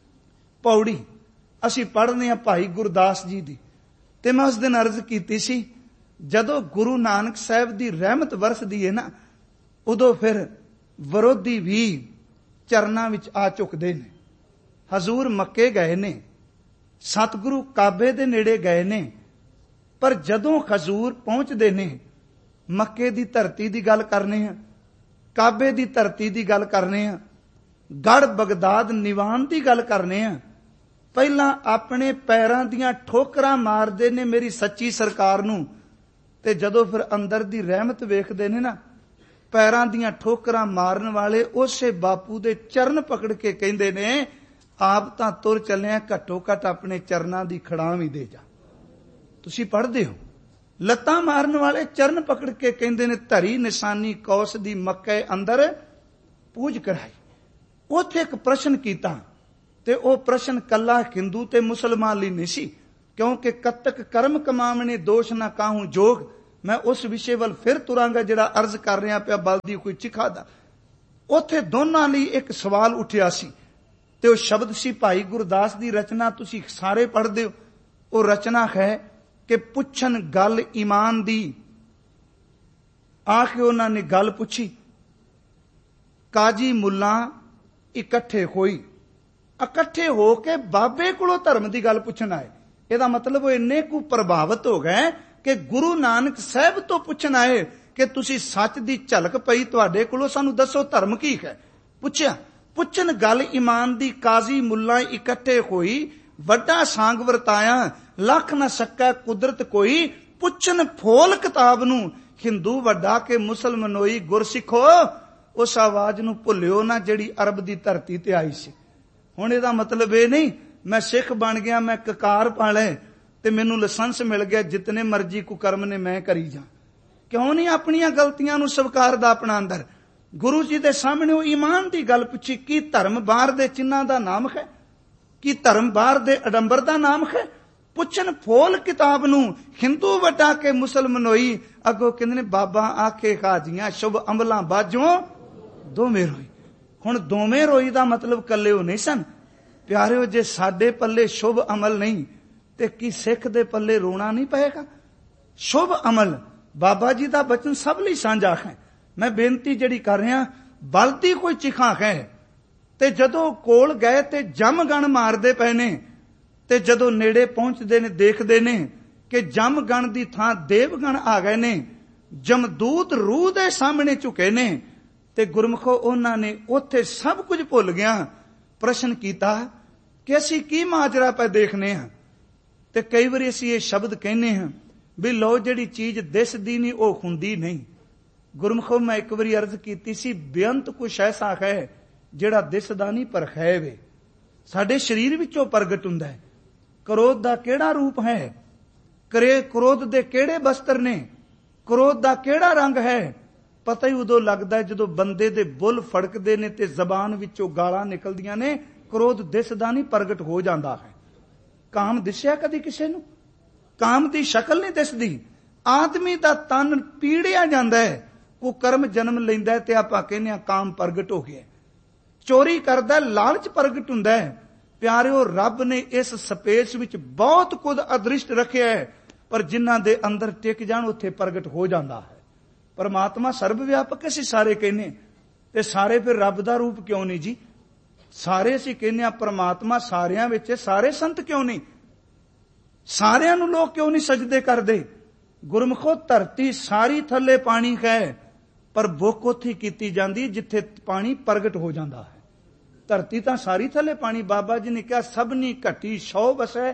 ਪੌੜੀ ਅਸੀਂ ਪੜ੍ਹਨੇ ਆ ਭਾਈ ਗੁਰਦਾਸ ਜੀ ਦੀ। ਤੇ ਮੈਂ ਉਸ ਦਿਨ ਅਰਜ਼ ਕੀਤੀ ਸੀ, ਜਦੋਂ ਗੁਰੂ ਨਾਨਕ ਸਾਹਿਬ ਦੀ ਰਹਿਮਤ ਵਰਸਦੀ ਹੈ ਨਾ, ਉਦੋਂ ਫਿਰ ਵਿਰੋਧੀ ਵੀ ਚਰਨਾਂ ਵਿੱਚ ਆ ਝੁਕਦੇ ਨੇ। ਹਜ਼ੂਰ ਮੱਕੇ ਗਏ ਨੇ, ਸਤਿਗੁਰੂ ਕਾਬੇ ਦੇ ਨੇੜੇ ਗਏ ਨੇ, ਪਰ ਜਦੋਂ ਹਜ਼ੂਰ ਪਹੁੰਚਦੇ ਨੇ, ਮੱਕੇ ਦੀ ਧਰਤੀ ਦੀ ਗੱਲ ਕਰਨੇ ਆ, ਕਾਬੇ ਦੀ ਧਰਤੀ ਦੀ ਗੱਲ ਕਰਨੇ ਆ, ਗੜ ਬਗਦਾਦ ਨਿਵਾਨ ਦੀ ਗੱਲ ਕਰਨੇ ਆ, ਪਹਿਲਾਂ ਆਪਣੇ ਪੈਰਾਂ ਦੀਆਂ ਠੋਕਰਾਂ ਮਾਰਦੇ ਨੇ ਮੇਰੀ ਸੱਚੀ ਸਰਕਾਰ ਨੂੰ, ਤੇ ਜਦੋਂ ਫਿਰ ਅੰਦਰ ਦੀ ਰਹਿਮਤ ਵੇਖਦੇ ਨੇ ਨਾ, ਪੈਰਾਂ ਦੀਆਂ ਠੋਕਰਾਂ ਮਾਰਨ ਵਾਲੇ ਉਸੇ ਬਾਪੂ ਦੇ ਚਰਨ ਪਕੜ ਕੇ ਕਹਿੰਦੇ ਨੇ, ਆਪ ਤਾਂ ਤੁਰ ਚੱਲਿਆ, ਘੱਟੋ ਘੱਟ ਆਪਣੇ ਚਰਨਾਂ ਦੀ ਖੜਾਂ ਵੀ ਦੇ ਜਾ। ਤੁਸੀਂ ਪੜ੍ਹਦੇ ਹੋ, ਲੱਤਾਂ ਮਾਰਨ ਵਾਲੇ ਚਰਨ ਪਕੜ ਕੇ ਕਹਿੰਦੇ ਨੇ, ਧਰੀ ਨਿਸ਼ਾਨੀ ਕੌਸ ਦੀ ਮੱਕੇ ਅੰਦਰ ਪੂਜ ਕਰਾਈ। ਉੱਥੇ ਇੱਕ ਪ੍ਰਸ਼ਨ ਕੀਤਾ, ਤੇ ਉਹ ਪ੍ਰਸ਼ਨ ਕੱਲਾ ਹਿੰਦੂ ਤੇ ਮੁਸਲਮਾਨ ਲਈ ਨਹੀਂ ਸੀ, क्योंकि कतक कर्म कमावने दोष ना काहू जोग। मैं उस विषय वल फिर तुरांगा जिहड़ा अर्ज कर रहा पिया बलदी कोई चिखा दा। उत्थे दोनां लई एक सवाल उठिया सी ते वो शब्द सी भाई गुरदास दी रचना, तुसी सारे पढ़दे हो। वो रचना है कि पुछन गल ईमान दी। आके उन्हां ने गल पुछी, काजी मुल्ला इकट्ठे होई, इकट्ठे हो के बाबे कोलों धर्म की गल पुछन आए। ਇਹਦਾ मतलब वो इन्ने को प्रभावित हो गए कि गुरु नानक साहब तो पुछन आए कि तुसी सच दी झलक पई तुहाडे कोलों, सानू दसो धर्म की है। पुछया, पुछन गल ईमान दी, काजी मुल्ला इकट्ठे होई, वड्डा सांग वरताया, लख न सक्कै कुदरत कोई, पुछन फोल किताब नू, हिंदू वड्डा के मुसलमानोई, गुरसिखो उस आवाज नू भुलियो ना जिहड़ी अरब दी धरती ते आई सी। हुण इहदा मतलब ये नहीं मैं सिख बन गया, मैं ककार पाले ते मैनू लाइसेंस मिल गया, जितने मर्जी कुकर्म ने मैं करी जा। क्यों नहीं अपनियां गलतियां नू स्वीकारदा अपना अंदर। गुरु जी दे सामने वो ईमान दी गल पुछी, की धर्म बाहर दे चिन्हां दा नाम है, की धर्म बाहर दे अडंबर दा नाम है। पुछन फोल किताब नू, हिंदू वड्डा के मुसलमानोई, अगो कहंदे ने बाबा आखे हाजियां, शुभ अमलां बाजों दोवें रोई। हुण दोवें रोई दा मतलब कल्ले हो नहीं सन प्यारे। जे साडे पल्ले शुभ अमल नहीं ते की सिख दे पल्ले रोना नहीं पएगा। शुभ अमल बाबा जी दा बचन सब लई सांझा है। मैं बेनती जड़ी कर रहा, बलदी कोई चिखा है ते जदों कोल गए ते जम गण मारदे पए ने, ते जदों नेड़े पहुंचदे ने देखदे ने कि जम गण दी थां देवगण आ गए ने, जमदूत रूह दे सामने झुके ने, ते गुरमुखो उन्हां ने उत्थे सब कुछ भुल गया प्रश्न कीता कि असीं की माजरा पे देखने हैं। ते कई बार असीं ये शब्द कहने हैं भी लो जिहड़ी चीज दिसदी नहीं वो हुंदी नहीं। गुरमुखो मैं एक बारी अर्ज कीती सी, बेअंत कुछ ऐसा है जिहड़ा दिसदा नहीं पर है वे, साडे शरीर विचों प्रगट हुंदा है। क्रोध दा किहड़ा रूप है, क्रोध दे किहड़े बस्तर ने, क्रोध दा किहड़ा रंग है, पता ही उदों लगदा है जदों बंदे दे बुल फड़कदे ने ते जबान विचों गालां निकलदियां ने। क्रोध दिसदा नहीं प्रगट हो जांदा है। काम दिसिया कदी किसे नूं? काम दी शक्ल नहीं दिसदी। आदमी दा तन पीड़िया जांदा है, को कर्म जन्म लैंदा है ते आपां कहने आ काम प्रगट हो गया। चोरी करदा लालच प्रगट हुंदा है। प्यारिओ रब ने इस स्पेस विच बहुत कुछ अदृष्ट रखिया है, पर जिन्हां दे अंदर टिक जाण उत्थे प्रगट हो जांदा है। परमात्मा सर्व व्यापक असीं सारे कहने, ते सारे फिर रब दा रूप क्यों नहीं जी? सारे असीं कहने आ परमात्मा सारियां विच, सारे संत क्यों नहीं? सारियां नूं लोग क्यों नहीं सजदे करदे? गुरमुखो धरती सारी थल्ले पानी है, पर बुक उत्थे कीती जांदी जिथे पानी प्रगट हो जांदा है। धरती तां सारी थल्ले पानी, बाबा जी ने कहा सबनी घटी सौ वसै,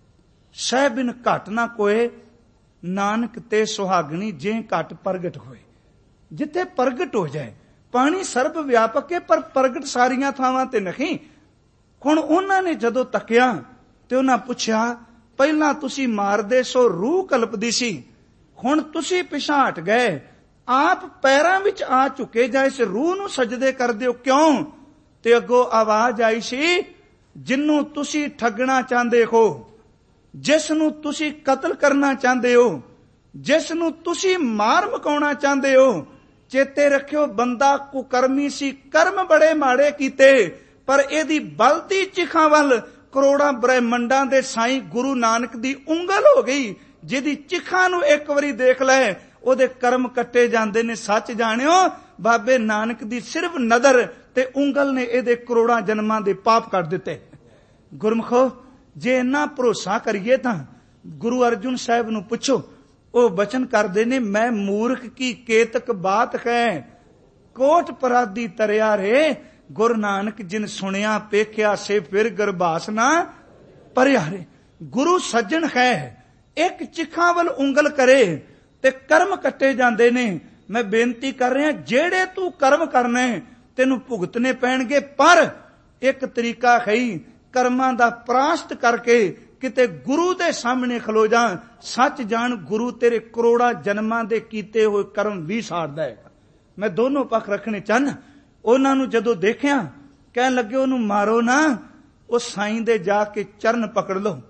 सह बिन घट ना कोए, नानक ते सुहागणी जे घट प्रगट होए। जिथे प्रगट हो जाए पानी सर्व व्यापक है, पर प्रगट सारियां थावां ते नहीं। हुण उन्हां ने जदों तकिया ते उन्हां पुछया, पहलां तुसीं मारदे सो रूह कल्पदी सी, हुण तुसीं पिछां हट गए, आप पैरां विच आ झुके जाए इस रूह नूं सजदे करदे हो क्यों? ते अगों आवाज आई सी, जिन्नू तुसीं ठगना चाहते हो, जिस नूं तुसीं कतल करना चाहते हो, जिस नूं तुसीं मार मकाउणा चाहते हो, चेते रखियो बंदा कुकर्मी सी, कर्म बड़े माड़े कीते, पर एदी बलदी चिखां वल करोड़ां ब्रह्मंडां दे साईं गुरु नानक दी उंगल हो गई, जिहदी चिखां नूं एक वारी देख लै ओदे कर्म कट्टे जांदे ने। सच जाणियो बाबे नानक दी सिर्फ नदर ते उंगल ने एदे करोड़ां जन्मां दे पाप कर दिते। गुरमुखो जे इन्ना भरोसा करिए तां गुरु अर्जुन साहब नूं पुछो, ਉਹ बचन करदे ने, मैं मूर्ख की केतक बात है, कोट परादी तरिया रे, गुरु नानक जिन सुनिया पेख्या से फिर गरबास ना परिया रे। गुरु सज्जन है, एक चिखा वल उंगल करे ते कर्म कट्टे जांदे ने। मैं बेनती कर रहा जेड़े तू कर्म करने तेनू भुगतने पैणगे, पर एक तरीका है कर्मां दा प्राश्त करके किते गुरु दे सामने खलो जा। सच जान गुरु तेरे करोड़ा जन्मां दे कीते हुए कर्म भी साड़दा है। मैं दोनों पक्ष रखने चाहना। उन्हां नूं जदों देखिया कहन लगे ओनू मारो ना, उस साईं दे जाके चरण पकड़ लो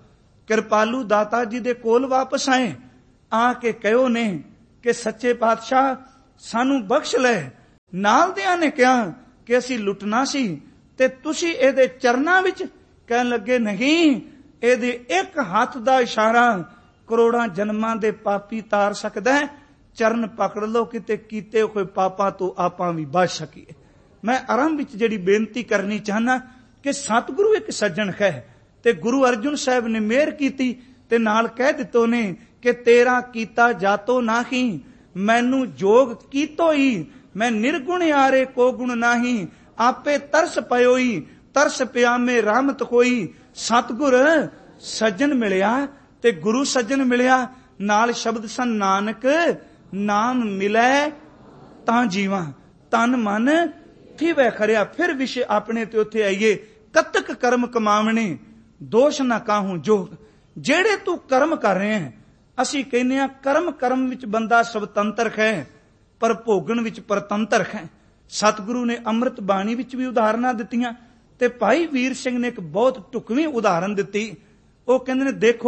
ਕਿਰਪਾਲੂ ਦਾਤਾ ਜੀ ਦੇ ਕੋਲ ਵਾਪਸ ਆਏ। ਆ ਕੇ ਕਹਿਓ ਨੇ ਕਿ ਸੱਚੇ ਪਾਤਸ਼ਾਹ ਸਾਨੂੰ ਬਖਸ਼ ਲੈ। ਨਾਲ ਦਿਆਂ ਨੇ ਕਿਹਾ ਕਿ ਅਸੀਂ ਲੁੱਟਣਾ ਸੀ ਤੇ ਤੁਸੀਂ ਇਹਦੇ ਚਰਨਾਂ ਵਿੱਚ। ਕਹਿਣ ਲੱਗੇ ਨਹੀਂ, ਇਹਦੇ ਇੱਕ ਹੱਥ ਦਾ ਇਸ਼ਾਰਾ ਕਰੋੜਾਂ ਜਨਮਾਂ ਦੇ ਪਾਪੀ ਤਾਰ ਸਕਦਾ ਹੈ। ਚਰਨ ਪਕੜ ਲਓ, ਕਿਤੇ ਕੀਤੇ ਹੋਏ ਪਾਪਾਂ ਤੋਂ ਆਪਾਂ ਵੀ ਬਚ ਸਕੀਏ। ਮੈਂ ਆਰੰਭ ਵਿੱਚ ਜਿਹੜੀ ਬੇਨਤੀ ਕਰਨੀ ਚਾਹਨਾ ਕਿ ਸਤਿਗੁਰੂ ਇੱਕ ਸੱਜਣ ਹੈ ਤੇ ਗੁਰੂ ਅਰਜਨ ਸਾਹਿਬ ਨੇ ਮਿਹਰ ਕੀਤੀ ਤੇ ਨਾਲ ਕਹਿ ਦਿੱਤੋ ਨੇ ਕਿ ਤੇਰਾ ਕੀਤਾ ਜਾਤੋ ਨਾਹੀ, ਮੈਨੂੰ ਜੋਗ ਕੀਤੋ ਹੀ। ਮੈਂ ਨਿਰਗੁਣ ਆਰੇ ਕੋ ਗੁਣ ਨਾਹੀ, ਆਪੇ ਤਰਸ ਪਇਓਈ, ਤਰਸ ਪਿਆਮੇ ਰਹਿਮਤ ਹੋਈ। ਸਤਿਗੁਰ ਸੱਜਣ ਮਿਲਿਆ ਤੇ ਗੁਰੂ ਸੱਜਣ ਮਿਲਿਆ। ਨਾਲ ਸ਼ਬਦ ਸਨ ਨਾਨਕ ਨਾਮ ਮਿਲੈ ਤਾਂ ਜੀਵਾਂ, ਤਨ ਮਨ ਥੀਵੈ ਖਰਿਆ। ਫਿਰ ਵਿਸ਼ੇ ਆਪਣੇ ਤੇ ਉੱਥੇ ਆਈਏ। ਕਤਕ ਕਰਮ ਕਮਾਵਣੇ ਦੋਸ਼ ਨਾ ਕਾਹੂ ਜੋਗ। ਜਿਹੜੇ ਤੂੰ ਕਰਮ ਕਰ ਰਹੇ ਹੈ, ਅਸੀਂ ਕਹਿੰਦੇ ਹਾਂ ਕਰਮ ਵਿੱਚ ਬੰਦਾ ਸੁਤੰਤਰ ਹੈ ਪਰ ਭੋਗਣ ਵਿੱਚ ਪਰਤੰਤਰ ਹੈ। ਸਤਿਗੁਰੂ ਨੇ ਅੰਮ੍ਰਿਤ ਬਾਣੀ ਵਿੱਚ ਵੀ ਉਦਾਹਰਨਾਂ ਦਿੱਤੀਆਂ ਤੇ ਭਾਈ ਵੀਰ ਸਿੰਘ ਨੇ ਇੱਕ ਬਹੁਤ ਢੁਕਵੀਂ ਉਦਾਹਰਨ ਦਿੱਤੀ। ਉਹ ਕਹਿੰਦੇ ਨੇ ਦੇਖੋ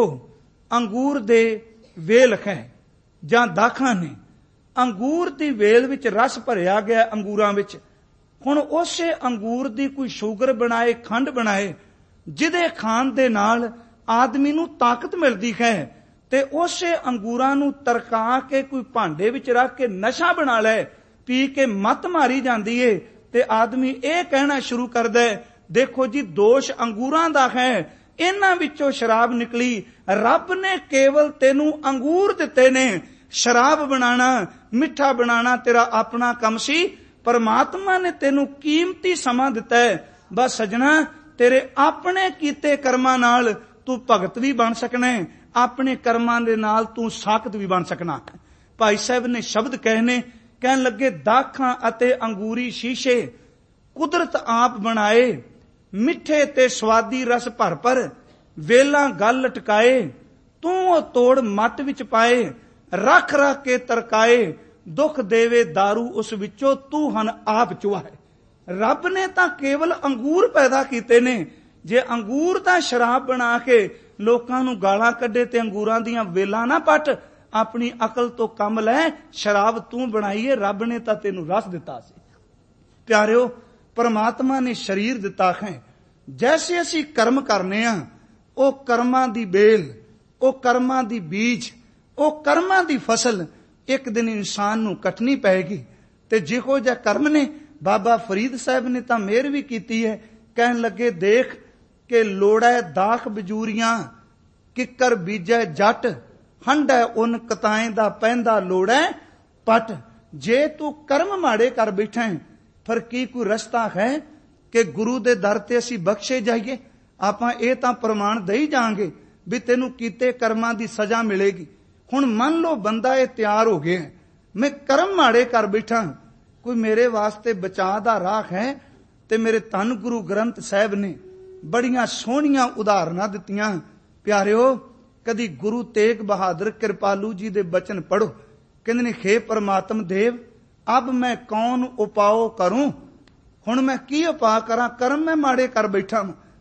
ਅੰਗੂਰ ਦੇ ਵੇਲ ਹੈ ਜਾਂ ਦਾਖਾਂ ਨੇ, ਅੰਗੂਰ ਦੀ ਵੇਲ ਵਿੱਚ ਰਸ ਭਰਿਆ ਗਿਆ ਅੰਗੂਰਾਂ ਵਿੱਚ। ਹੁਣ ਉਸੇ ਅੰਗੂਰ ਦੀ ਕੋਈ ਸ਼ੂਗਰ ਬਣਾਏ, ਖੰਡ ਬਣਾਏ, ਜਿਹਦੇ ਖਾਣ ਦੇ ਨਾਲ ਆਦਮੀ ਨੂੰ ਤਾਕਤ ਮਿਲਦੀ ਹੈ, ਤੇ ਉਸੇ ਅੰਗੂਰਾਂ ਨੂੰ ਤਰਕਾ ਕੇ ਕੋਈ ਭਾਂਡੇ ਵਿੱਚ ਰੱਖ ਕੇ ਨਸ਼ਾ ਬਣਾ ਲੈ, ਪੀ ਕੇ ਮੱਤ ਮਾਰੀ ਜਾਂਦੀ ਏ ਤੇ ਆਦਮੀ ਇਹ ਕਹਿਣਾ ਸ਼ੁਰੂ ਕਰਦਾ ਹੈ ਦੇਖੋ ਜੀ ਦੋਸ਼ ਅੰਗੂਰਾਂ ਦਾ ਹੈ, ਇਹਨਾਂ ਵਿੱਚੋਂ ਸ਼ਰਾਬ ਨਿਕਲੀ। ਰੱਬ ਨੇ ਕੇਵਲ ਤੈਨੂੰ ਅੰਗੂਰ ਦਿੱਤੇ ਨੇ, ਸ਼ਰਾਬ ਬਣਾਣਾ, ਮਿੱਠਾ ਬਣਾਣਾ ਤੇਰਾ ਆਪਣਾ ਕੰਮ ਸੀ। ਪਰਮਾਤਮਾ ਨੇ ਤੈਨੂੰ ਕੀਮਤੀ ਸਮਾਂ ਦਿੱਤਾ ਹੈ। ਬਸ ਸਜਣਾ, ਤੇਰੇ ਆਪਣੇ ਕੀਤੇ ਕਰਮਾਂ ਨਾਲ ਤੂੰ ਭਗਤ ਵੀ ਬਣ ਸਕਣਾ ਹੈ, ਆਪਣੇ ਕਰਮਾਂ ਦੇ ਨਾਲ ਤੂੰ ਸਾਖਤ ਵੀ ਬਣ ਸਕਣਾ। ਭਾਈ ਸਾਹਿਬ ਨੇ ਸ਼ਬਦ ਕਹਿਣੇ, ਕਹਿਣ ਲੱਗੇ ਦਾਖਾਂ ਅਤੇ ਅੰਗੂਰੀ ਸ਼ੀਸ਼ੇ ਕੁਦਰਤ ਆਪ ਬਣਾਏ, ਮਿੱਠੇ ਤੇ ਸਵਾਦੀ ਰਸ ਭਰ ਭਰ, ਵੇਲਾਂ ਗਲ ਲਟਕਾਏ, ਤੂੰ ਉਹ ਤੋੜ ਮੱਤ ਵਿੱਚ ਪਾਏ, ਰੱਖ ਰੱਖ ਕੇ ਤਰਕਾਏ, ਦੁੱਖ ਦੇਵੇ दारू ਉਸ ਵਿੱਚੋਂ, ਤੂੰ ਹਨ ਆਪ ਚੁਆਏ। ਰੱਬ ਨੇ ਤਾਂ ਕੇਵਲ ਅੰਗੂਰ ਪੈਦਾ ਕੀਤੇ ਨੇ। ਜੇ ਅੰਗੂਰ ਦਾ ਸ਼ਰਾਬ ਬਣਾ ਕੇ ਲੋਕਾਂ ਨੂੰ ਗਾਲਾਂ ਕੱਢੇ ਤੇ ਅੰਗੂਰਾਂ ਦੀਆਂ ਵੇਲਾਂ ਨਾ ਪੱਟ, ਆਪਣੀ ਅਕਲ ਤੋਂ ਕੰਮ ਲੈ। ਸ਼ਰਾਬ ਤੂੰ ਬਣਾਈਏ, ਰੱਬ ਨੇ ਤਾਂ ਤੈਨੂੰ ਰਸ ਦਿੱਤਾ ਸੀ। ਪਿਆਰਿਓ, ਪਰਮਾਤਮਾ ਨੇ ਸਰੀਰ ਦਿੱਤਾ ਹੈ। ਜੈਸੇ ਅਸੀਂ ਕਰਮ ਕਰਨੇ ਆ, ਉਹ ਕਰਮਾਂ ਦੀ ਬੇਲ, ਉਹ ਕਰਮਾਂ ਦੀ ਬੀਜ, ਉਹ ਕਰਮਾਂ ਦੀ ਫਸਲ ਇੱਕ ਦਿਨ ਇਨਸਾਨ ਨੂੰ ਕੱਟਣੀ ਪਏਗੀ। ਤੇ ਜਿਹੋ ਜਿਹਾ ਕਰਮ ਨੇ, ਬਾਬਾ ਫਰੀਦ ਸਾਹਿਬ ਨੇ ਤਾਂ ਮਿਹਰ ਵੀ ਕੀਤੀ ਹੈ। ਕਹਿਣ ਲੱਗੇ ਦੇਖ ਕਿ ਲੋੜੈ ਦਾਖ ਬਜੂਰੀਆਂ, ਕਿੱਕਰ ਬੀਜੈ ਜੱਟ, ਹੰਡੈ ਉਨ ਕਤਾਏ ਦਾ ਪੈਂਦਾ ਲੋੜੈ ਪਟ। ਜੇ ਤੂੰ ਕਰਮ ਮਾੜੇ ਕਰ ਬੈਠਾ ਹੈ, ਫਿਰ ਕੀ ਕੋਈ ਰਸਤਾ ਹੈ ਕਿ ਗੁਰੂ ਦੇ ਦਰ ਤੇ ਅਸੀਂ ਬਖਸ਼ੇ ਜਾਈਏ? ਆਪਾਂ ਇਹ ਤਾਂ ਪ੍ਰਮਾਣ ਦੇਈ ਜਾਵਾਂਗੇ ਵੀ ਤੈਨੂੰ ਕੀਤੇ ਕਰਮਾਂ ਦੀ ਸਜ਼ਾ ਮਿਲੇਗੀ। ਹੁਣ ਮੰਨ ਲਓ ਬੰਦਾ ਇਹ ਤਿਆਰ ਹੋ ਗਿਆ, ਮੈਂ ਕਰਮ ਮਾੜੇ ਕਰ ਬੈਠਾ, ਕੋਈ ਮੇਰੇ ਵਾਸਤੇ ਬਚਾਅ ਦਾ ਰਾਹ ਹੈ? ਤੇ ਮੇਰੇ ਧੰਨ ਗੁਰੂ ਗ੍ਰੰਥ ਸਾਹਿਬ ਨੇ ਬੜੀਆਂ ਸੋਹਣੀਆਂ ਉਦਾਹਰਨਾਂ ਦਿੱਤੀਆਂ। ਪਿਆਰਿਓ, ਕਦੀ ਗੁਰੂ ਤੇਗ ਬਹਾਦਰ ਕਿਰਪਾਲੂ ਜੀ ਦੇ ਬਚਨ ਪੜੋ। ਕਹਿੰਦੇ ਨੇ ਖੇ ਪਰਮਾਤਮ ਦੇਵ, ਅਬ ਮੈਂ ਕੌਣ ਉਪਾਓ ਕਰੂੰ। ਹੁਣ ਮੈਂ ਕੀ ਉਪਾਅ ਕਰਾਂ? ਕਰਮ ਮੈਂ ਮਾੜੇ ਕਰ ਬੈਠਾ।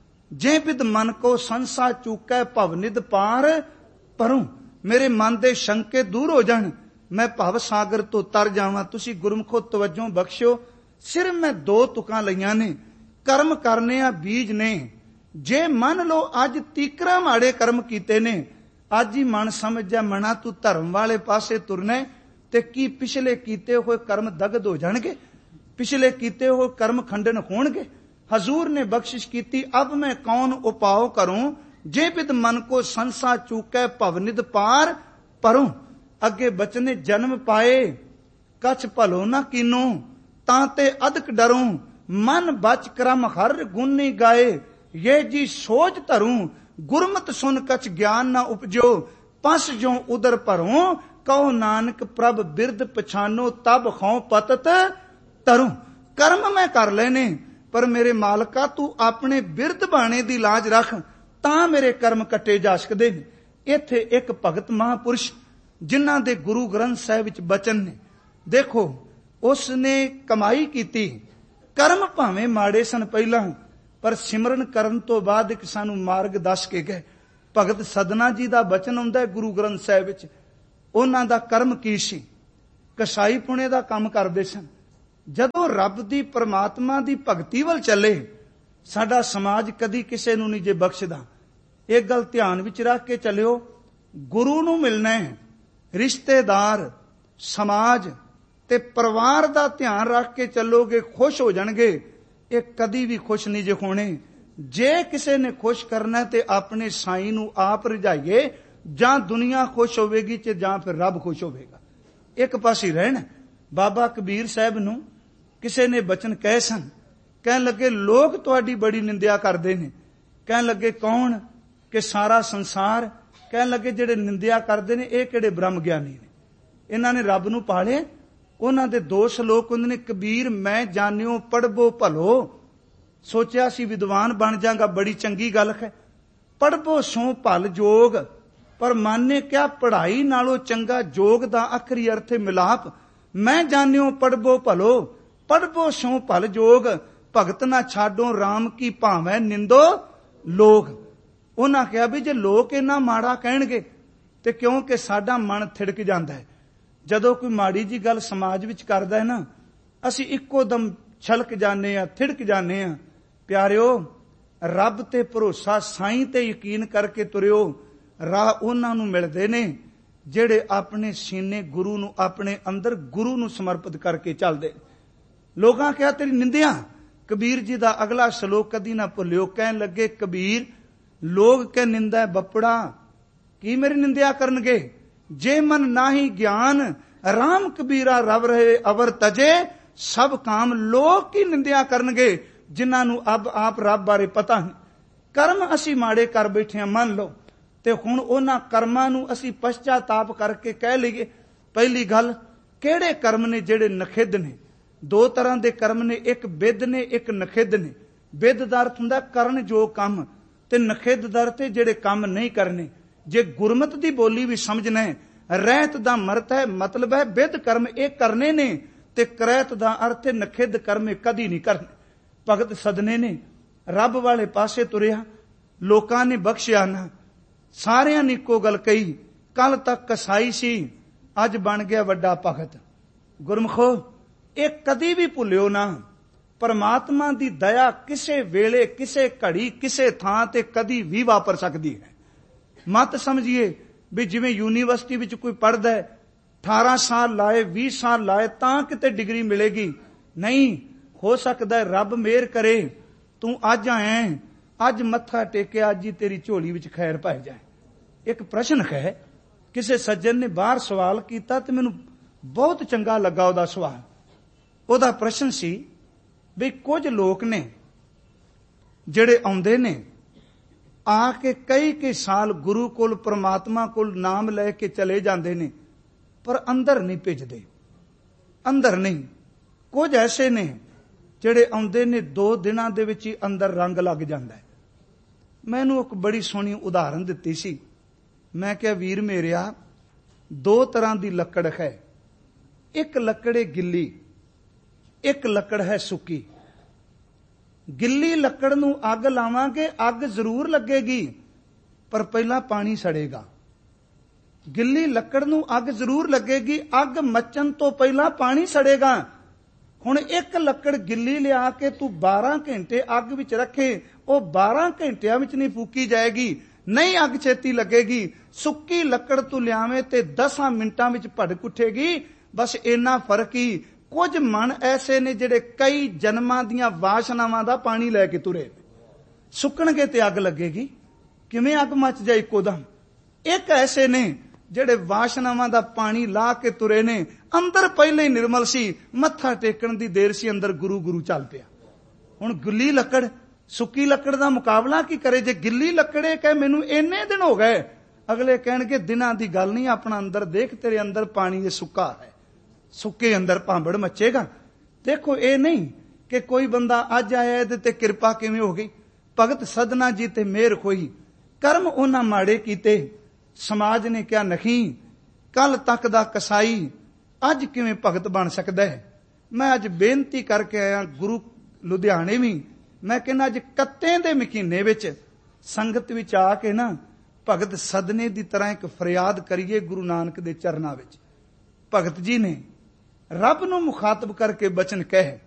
ਜੇ ਬਿਦ ਮਨ ਕੋ ਸੰਸਾ ਚੂਕੈ ਭਵ ਨਿਧ ਪਾਰ ਪਰੂੰ। ਮੇਰੇ ਮਨ ਦੇ ਸ਼ੰਕੇ ਦੂਰ ਹੋ ਜਾਣ, ਮੈਂ ਭਵ ਸਾਗਰ ਤੋਂ ਤਰ ਜਾਵਾਂ। ਤੁਸੀਂ ਗੁਰਮੁਖੋ ਤਵੱਜੋ ਬਖਸ਼ਿਓ। ਸਿਰਫ ਮੈਂ 2 ਤੁਕਾਂ ਲਈਆਂ ਨੇ। ਕਰਮ ਕਰਨੇ ਆ ਬੀਜ ਨੇ। ਜੇ ਮੰਨ ਲਓ ਅੱਜ ਤੀਕਰਾ ਮਾੜੇ ਕਰਮ ਕੀਤੇ ਨੇ, ਅੱਜ ਹੀ ਮਨ ਸਮਝ ਜਾ ਮਨਾ ਤੂੰ ਧਰਮ ਵਾਲੇ ਪਾਸੇ ਤੁਰਨਾ, ਤੇ ਕੀ ਪਿਛਲੇ ਕੀਤੇ ਹੋਏ ਕਰਮ ਦਗਦ ਹੋ ਜਾਣਗੇ? ਪਿਛਲੇ ਕੀਤੇ ਹੋਏ ਕਰਮ ਖੰਡਨ ਹੋਣਗੇ? ਹਜ਼ੂਰ ਨੇ ਬਖਸ਼ਿਸ਼ ਕੀਤੀ, ਅਬ ਮੈਂ ਕੌਣ ਉਪਾਓ ਕਰੂੰ, ਜੇ ਬਿਦ ਮਨ ਕੋ ਸੰਸਾ ਚੂਕੈ ਭਵ ਨਿਧ ਪਾਰ ਪਰੂੰ। ਅੱਗੇ ਬਚਨੇ ਜਨਮ ਪਾਏ ਕਛ ਭਲੋ ਨਾ ਕੀਨੋ, ਤਾਂ ਤੇ ਅਦਕ ਡਰੂੰ, ਮਨ ਬਚ ਕਰਮ ਹਰ ਗੁਣੀ ਗਾਏ, ਇਹ ਜੀ ਸੋਚ ਧਰੂੰ, ਗੁਰਮਤ ਸੁਨ ਕਛ ਗਿਆਨ ਨਾ ਉਪਜੋ, ਪਸ ਜੋ ਉਦਰ ਭਰੋਂ, ਕਹੋ ਨਾਨਕ ਪ੍ਰਭ ਬਿਰਦ ਪਛਾਨੋ, ਤਬ ਖੌ ਪਤਤ ਤਰੂੰ। ਕਰਮ ਮੈਂ ਕਰ ਲੈਨੇ, ਪਰ ਮੇਰੇ ਮਾਲਕਾ ਤੂੰ ਆਪਣੇ ਬਿਰਦ ਬਾਣੇ ਦੀ ਲਾਜ ਰੱਖ, ਤਾਂ ਮੇਰੇ ਕਰਮ ਕੱਟੇ ਜਾ ਸਕਦੇ ਨੇ। ਇੱਥੇ ਇੱਕ ਭਗਤ ਮਹਾਂਪੁਰਸ਼ ਜਿਨ੍ਹਾਂ ਦੇ ਗੁਰੂ ਗ੍ਰੰਥ ਸਾਹਿਬ ਵਿੱਚ ਬਚਨ ਨੇ, ਦੇਖੋ ਉਸ ਨੇ ਕਮਾਈ ਕੀਤੀ। ਕਰਮ ਭਾਵੇਂ ਮਾੜੇ ਸਨ ਪਹਿਲਾਂ, ਪਰ ਸਿਮਰਨ ਕਰਨ ਤੋਂ ਬਾਅਦ ਇੱਕ ਸਾਨੂੰ ਮਾਰਗ ਦੱਸ ਕੇ ਗਏ। ਭਗਤ ਸਦਨਾ ਜੀ ਦਾ ਬਚਨ ਆਉਂਦਾ ਹੈ ਗੁਰੂ ਗ੍ਰੰਥ ਸਾਹਿਬ ਵਿੱਚ। ਉਹਨਾਂ ਦਾ ਕਰਮ ਕੀ ਸੀ? ਕਸਾਈ ਪੁਣੇ ਦਾ ਕੰਮ ਕਰਦੇ ਸਨ। ਜਦੋਂ ਰੱਬ ਦੀ ਪਰਮਾਤਮਾ ਦੀ ਭਗਤੀ ਵੱਲ ਚੱਲੇ, ਸਾਡਾ ਸਮਾਜ ਕਦੀ ਕਿਸੇ ਨੂੰ ਨਹੀਂ ਜੇ ਬਖਸ਼ਦਾ। ਇਹ ਗੱਲ ਧਿਆਨ ਵਿੱਚ ਰੱਖ ਕੇ ਚੱਲਿਓ। ਗੁਰੂ ਨੂੰ ਮਿਲਣਾ ਹੈ, ਰਿਸ਼ਤੇਦਾਰ, ਸਮਾਜ ਤੇ ਪਰਿਵਾਰ ਦਾ ਧਿਆਨ ਰੱਖ ਕੇ ਚੱਲੋਗੇ, ਖੁਸ਼ ਹੋ ਜਾਣਗੇ। ਇਹ ਕਦੀ ਵੀ ਖੁਸ਼ ਨਹੀਂ ਜੇ ਹੋਣੇ। ਜੇ ਕਿਸੇ ਨੇ ਖੁਸ਼ ਕਰਨਾ ਤੇ ਆਪਣੇ ਸਾਈਂ ਨੂੰ ਆਪ ਰਝਾਈਏ, ਜਾਂ ਦੁਨੀਆ ਖੁਸ਼ ਹੋਵੇਗੀ ਤੇ ਜਾਂ ਫਿਰ ਰੱਬ ਖੁਸ਼ ਹੋਵੇਗਾ। ਇੱਕ ਪਾਸੇ ਰਹਿਣਾ। ਬਾਬਾ ਕਬੀਰ ਸਾਹਿਬ ਨੂੰ ਕਿਸੇ ਨੇ ਬਚਨ ਕਹੇ ਸਨ। ਕਹਿਣ ਲੱਗੇ, ਲੋਕ ਤੁਹਾਡੀ ਬੜੀ ਨਿੰਦਿਆ ਕਰਦੇ ਨੇ। ਕਹਿਣ ਲੱਗੇ, ਕੌਣ? ਕਿ ਸਾਰਾ ਸੰਸਾਰ। ਕਹਿਣ ਲੱਗੇ, ਜਿਹੜੇ ਨਿੰਦਿਆ ਕਰਦੇ ਨੇ ਇਹ ਕਿਹੜੇ ਬ੍ਰਹਮ ਗਿਆਨੀ ਨੇ? ਇਹਨਾਂ ਨੇ ਰੱਬ ਨੂੰ ਪਾਲੇ। ਉਹਨਾਂ ਦੇ 2 ਸ਼ਲੋਕ ਹੁੰਦੇ ਨੇ, ਕਬੀਰ ਮੈਂ ਜਾਣਿਓ ਪੜ੍ਹਬੋ ਭਲੋ। ਸੋਚਿਆ ਸੀ ਵਿਦਵਾਨ ਬਣ ਜਾਗਾ, ਬੜੀ ਚੰਗੀ ਗੱਲ ਹੈ। ਪੜ੍ਹਬੋ ਸੋ ਭਲ ਜੋਗ, ਪਰ ਮਾਨੇ ਕਿਆ ਪੜ੍ਹਾਈ ਨਾਲੋਂ ਚੰਗਾ ਜੋਗ ਦਾ ਆਖਰੀ ਅਰਥ ਹੈ ਮਿਲਾਪ। ਮੈਂ ਜਾਣਿਓ ਪੜ੍ਹਬੋ ਭਲੋ, ਪੜ੍ਹਬੋ ਸੋ ਭਲ ਜੋਗ। ਭਗਤ ਨਾ ਛਾਡੋ RAM ਕੀ ਭਾਵੇਂ ਨਿੰਦੋ ਲੋਕ। ਉਹਨਾਂ ਕਿਹਾ ਵੀ ਜੇ ਲੋਕ ਇੰਨਾ ਮਾੜਾ ਕਹਿਣਗੇ ਤੇ ਕਿਉਂਕਿ ਸਾਡਾ ਮਨ ਥਿੜਕ ਜਾਂਦਾ ਹੈ। ਜਦੋਂ ਕੋਈ ਮਾੜੀ ਜੀ ਗੱਲ ਸਮਾਜ ਵਿੱਚ ਕਰਦਾ ਹੈ ਨਾ, ਅਸੀਂ ਇੱਕੋ ਦਮ ਛਲਕ ਜਾਂਦੇ ਆ, ਥਿੜਕ ਜਾਂਦੇ ਆ। ਪਿਆਰਿਓ, ਰੱਬ ਤੇ ਭਰੋਸਾ, ਸਾਈਂ ਤੇ ਯਕੀਨ ਕਰਕੇ ਤੁਰਿਓ। ਰਾਹ ਉਹਨਾਂ ਨੂੰ ਮਿਲਦੇ ਨੇ ਜਿਹੜੇ ਆਪਣੇ ਸੀਨੇ ਗੁਰੂ ਨੂੰ, ਆਪਣੇ ਅੰਦਰ ਗੁਰੂ ਨੂੰ ਸਮਰਪਿਤ ਕਰਕੇ ਚੱਲਦੇ। ਲੋਕਾਂ ਕਿਹਾ ਤੇਰੀ ਨਿੰਦਿਆ। ਕਬੀਰ ਜੀ ਦਾ ਅਗਲਾ ਸ਼ਲੋਕ ਕਦੀ ਨਾ ਭੁੱਲਿਓ। ਕਹਿਣ ਲੱਗੇ, ਕਬੀਰ ਲੋਕ ਕੇ ਨਿੰਦਾ ਬੱਪੜਾ, ਕੀ ਮੇਰੀ ਨਿੰਦਿਆ ਕਰਨਗੇ? ਜੇ ਮਨ ਨਾਹੀ ਗਿਆਨ, RAM ਕਬੀਰਾ ਰਵ ਰਹੇ ਅਵਰ ਤਜੇ। ਸਭ ਕਾਮ ਲੋਕ ਕੀ ਨਿੰਦਿਆ ਕਰਨਗੇ, ਜਿਨ੍ਹਾਂ ਨੂੰ ਆਪ ਰੱਬ ਬਾਰੇ ਪਤਾ ਨਹੀਂ। ਕਰਮ ਅਸੀਂ ਮਾੜੇ ਕਰ ਬੈਠੇ ਹਾਂ, ਮੰਨ ਲਓ, ਤੇ ਹੁਣ ਉਹਨਾਂ ਕਰਮਾਂ ਨੂੰ ਅਸੀਂ ਪਛਤਾਤਾਪ ਕਰਕੇ ਕਹਿ ਲਈਏ। ਪਹਿਲੀ ਗੱਲ, ਕਿਹੜੇ ਕਰਮ ਨੇ ਜਿਹੜੇ ਨਖਿੱਧ ਨੇ? 2 ਤਰ੍ਹਾਂ ਦੇ ਕਰਮ ਨੇ, ਇੱਕ ਬਿੱਧ ਨੇ, ਇੱਕ ਨਖਿੱਧ ਨੇ। ਬਿੱਧ ਦਾ ਅਰਥ ਹੁੰਦਾ ਕਰਨ ਜੋ ਕੰਮ, ਤੇ ਨਖਿੱਧ ਦਾ ਅਰਥ ਜਿਹੜੇ ਕੰਮ ਨਹੀਂ ਕਰਨੇ। ਜੇ ਗੁਰਮਤ ਦੀ ਬੋਲੀ ਵੀ ਸਮਝਣਾ ਹੈ, ਰਹਿਤ ਦਾ ਮਰਤ ਹੈ, ਮਤਲਬ ਹੈ ਬਿੱਧ ਕਰਮ ਇਹ ਕਰਨੇ ਨੇ, ਤੇ ਕਰੈਤ ਦਾ ਅਰਥ ਹੈ ਨਖਿੱਧ ਕਰਮ ਇਹ ਕਦੀ ਨਹੀਂ ਕਰਨੇ। ਭਗਤ ਸਦਨੇ ਨੇ ਰੱਬ ਵਾਲੇ ਪਾਸੇ ਤੁਰਿਆ, ਲੋਕਾਂ ਨੇ ਬਖਸ਼ਿਆ ਨਾ। ਸਾਰਿਆਂ ਨੇ ਇੱਕੋ ਗੱਲ ਕਹੀ, ਕੱਲ ਤੱਕ ਕਸਾਈ ਸੀ, ਅੱਜ ਬਣ ਗਿਆ ਵੱਡਾ ਭਗਤ। ਗੁਰਮਖੋ, ਇਹ ਕਦੀ ਵੀ ਭੁੱਲਿਓ ਨਾ, ਪਰਮਾਤਮਾ ਦੀ ਦਇਆ ਕਿਸੇ ਵੇਲੇ, ਕਿਸੇ ਘੜੀ, ਕਿਸੇ ਥਾਂ ਤੇ ਕਦੀ ਵੀ ਵਾਪਰ ਸਕਦੀ ਹੈ। ਮਤ ਸਮਝੀਏ ਵੀ ਜਿਵੇਂ ਯੂਨੀਵਰਸਿਟੀ ਵਿੱਚ ਕੋਈ ਪੜ੍ਹਦਾ ਹੈ, 18 ਸਾਲ ਲਾਏ, 20 ਸਾਲ ਲਾਏ ਤਾਂ ਕਿਤੇ ਡਿਗਰੀ ਮਿਲੇਗੀ। ਨਹੀਂ, ਹੋ ਸਕਦਾ ਹੈ ਰੱਬ ਮਿਹਰ ਕਰੇ, ਤੂੰ ਅੱਜ ਆਇਆ, ਅੱਜ ਮੱਥਾ ਟੇਕਿਆ, ਅੱਜ ਹੀ ਤੇਰੀ ਝੋਲੀ ਵਿੱਚ ਖੈਰ ਪਾਈ ਜਾਏ। ਇੱਕ ਪ੍ਰਸ਼ਨ ਹੈ, ਕਿਸੇ ਸੱਜਣ ਨੇ ਬਾਹਰ ਸਵਾਲ ਕੀਤਾ ਤੇ ਮੈਨੂੰ ਬਹੁਤ ਚੰਗਾ ਲੱਗਾ ਉਹਦਾ ਸਵਾਲ। ਉਹਦਾ ਪ੍ਰਸ਼ਨ ਸੀ ਵੀ ਕੁਝ ਲੋਕ ਨੇ ਜਿਹੜੇ ਆਉਂਦੇ ਨੇ, ਆ ਕੇ ਕਈ ਸਾਲ ਗੁਰੂ ਕੋਲ, ਪਰਮਾਤਮਾ ਕੋਲ ਨਾਮ ਲੈ ਕੇ ਚਲੇ ਜਾਂਦੇ ਨੇ, ਪਰ ਅੰਦਰ ਨਹੀਂ ਭਿੱਜਦੇ, ਅੰਦਰ ਨਹੀਂ। ਕੁਝ ਐਸੇ ਨੇ ਜਿਹੜੇ ਆਉਂਦੇ ਨੇ 2 ਦਿਨਾਂ ਦੇ ਵਿੱਚ ਹੀ ਅੰਦਰ ਰੰਗ ਲੱਗ ਜਾਂਦਾ ਹੈ। ਮੈਨੂੰ ਇੱਕ ਬੜੀ ਸੋਹਣੀ ਉਦਾਹਰਨ ਦਿੱਤੀ ਸੀ। ਮੈਂ ਕਿਹਾ, ਵੀਰ ਮੇਰਿਆ, 2 ਤਰ੍ਹਾਂ ਦੀ ਲੱਕੜ ਹੈ। ਇੱਕ ਲੱਕੜ ਹੈ ਗਿੱਲੀ, ਇੱਕ ਲੱਕੜ ਹੈ ਸੁੱਕੀ। ਗਿੱਲੀ ਲੱਕੜ ਨੂੰ ਅੱਗ ਲਾਵਾਂਗੇ, ਅੱਗ ਜ਼ਰੂਰ ਲੱਗੇਗੀ, ਪਰ ਪਹਿਲਾਂ ਪਾਣੀ ਸੜੇਗਾ। ਗਿੱਲੀ ਲੱਕੜ ਨੂੰ ਅੱਗ ਜ਼ਰੂਰ ਲੱਗੇਗੀ, ਅੱਗ ਮੱਚਣ ਤੋਂ ਪਹਿਲਾਂ ਪਾਣੀ ਸੜੇਗਾ। ਹੁਣ ਇੱਕ ਲੱਕੜ ਗਿੱਲੀ ਲਿਆ ਕੇ ਤੂੰ 12 ਘੰਟੇ ਅੱਗ ਵਿੱਚ ਰੱਖੇ, ਉਹ 12 ਘੰਟਿਆਂ ਵਿੱਚ ਨਹੀਂ ਫੂਕੀ ਜਾਏਗੀ, ਨਹੀਂ ਅੱਗ ਛੇਤੀ ਲੱਗੇਗੀ। ਸੁੱਕੀ ਲੱਕੜ ਤੂੰ ਲਿਆਵੇਂ ਤੇ 10 ਮਿੰਟਾਂ ਵਿੱਚ ਭੜਕ ਉੱਠੇਗੀ। ਬਸ ਇੰਨਾ ਫਰਕ ਹੀ। ਕੁਝ ਮਨ ਐਸੇ ਨੇ ਜਿਹੜੇ ਕਈ ਜਨਮਾਂ ਦੀਆਂ ਵਾਸ਼ਨਾਵਾਂ ਦਾ ਪਾਣੀ ਲੈ ਕੇ ਤੁਰੇ, ਸੁੱਕਣਗੇ ਤੇ ਅੱਗ ਲੱਗੇਗੀ। ਕਿਵੇਂ ਅੱਗ ਮੱਚ ਜਾਏ ਇੱਕੋ ਦਮ? ਇੱਕ ਐਸੇ ਨੇ ਜਿਹੜੇ ਵਾਸ਼ਨਾਵਾਂ ਦਾ ਪਾਣੀ ਲਾ ਕੇ ਤੁਰੇ ਨੇ, ਅੰਦਰ ਪਹਿਲੇ ਹੀ ਨਿਰਮਲ ਸੀ, ਮੱਥਾ ਟੇਕਣ ਦੀ ਦੇਰ ਸੀ, ਅੰਦਰ ਗੁਰੂ ਗੁਰੂ ਚੱਲ ਪਿਆ। ਹੁਣ ਗਿੱਲੀ ਲੱਕੜ ਸੁੱਕੀ ਲੱਕੜ ਦਾ ਮੁਕਾਬਲਾ ਕੀ ਕਰੇ? ਜੇ ਗਿੱਲੀ ਲੱਕੜੇ ਕਹੇ ਮੈਨੂੰ ਇੰਨੇ ਦਿਨ ਹੋ ਗਏ, ਅਗਲੇ ਕਹਿਣਗੇ ਦਿਨਾਂ ਦੀ ਗੱਲ ਨਹੀਂ, ਆਪਣਾ ਅੰਦਰ ਦੇਖ, ਤੇਰੇ ਅੰਦਰ ਪਾਣੀ ਇਹ ਸੁੱਕਾ ਹੈ, ਸੁੱਕੇ ਅੰਦਰ ਭਾਂਬੜ ਮੱਚੇਗਾ। ਦੇਖੋ, ਇਹ ਨਹੀਂ ਕਿ ਕੋਈ ਬੰਦਾ ਅੱਜ ਆਇਆ ਇਹਦੇ ਤੇ ਕਿਰਪਾ ਕਿਵੇਂ ਹੋ ਗਈ। ਭਗਤ ਸਦਨਾ ਜੀ ਤੇ ਮਿਹਰ ਹੋਈ, ਕਰਮ ਉਹਨਾਂ ਮਾੜੇ ਕੀਤੇ, ਸਮਾਜ ਨੇ ਕਿਹਾ ਨਹੀਂ, ਕੱਲ ਤੱਕ ਦਾ ਕਸਾਈ ਅੱਜ ਕਿਵੇਂ ਭਗਤ ਬਣ ਸਕਦਾ ਹੈ। ਮੈਂ ਅੱਜ ਬੇਨਤੀ ਕਰਕੇ ਆਇਆ ਗੁਰੂ ਲੁਧਿਆਣੇ ਵੀ, ਮੈਂ ਕਹਿੰਦਾ ਅੱਜ ਕੱਤੇ ਦੇ ਮਹੀਨੇ ਵਿੱਚ ਸੰਗਤ ਵਿੱਚ ਆ ਕੇ ਨਾ ਭਗਤ ਸਦਨੇ ਦੀ ਤਰ੍ਹਾਂ ਇੱਕ ਫਰਿਆਦ ਕਰੀਏ ਗੁਰੂ ਨਾਨਕ ਦੇ ਚਰਨਾਂ ਵਿੱਚ। ਭਗਤ ਜੀ ਨੇ ਰੱਬ ਨੂੰ ਮੁਖਾਤਬ ਕਰਕੇ ਬਚਨ ਕਹੇ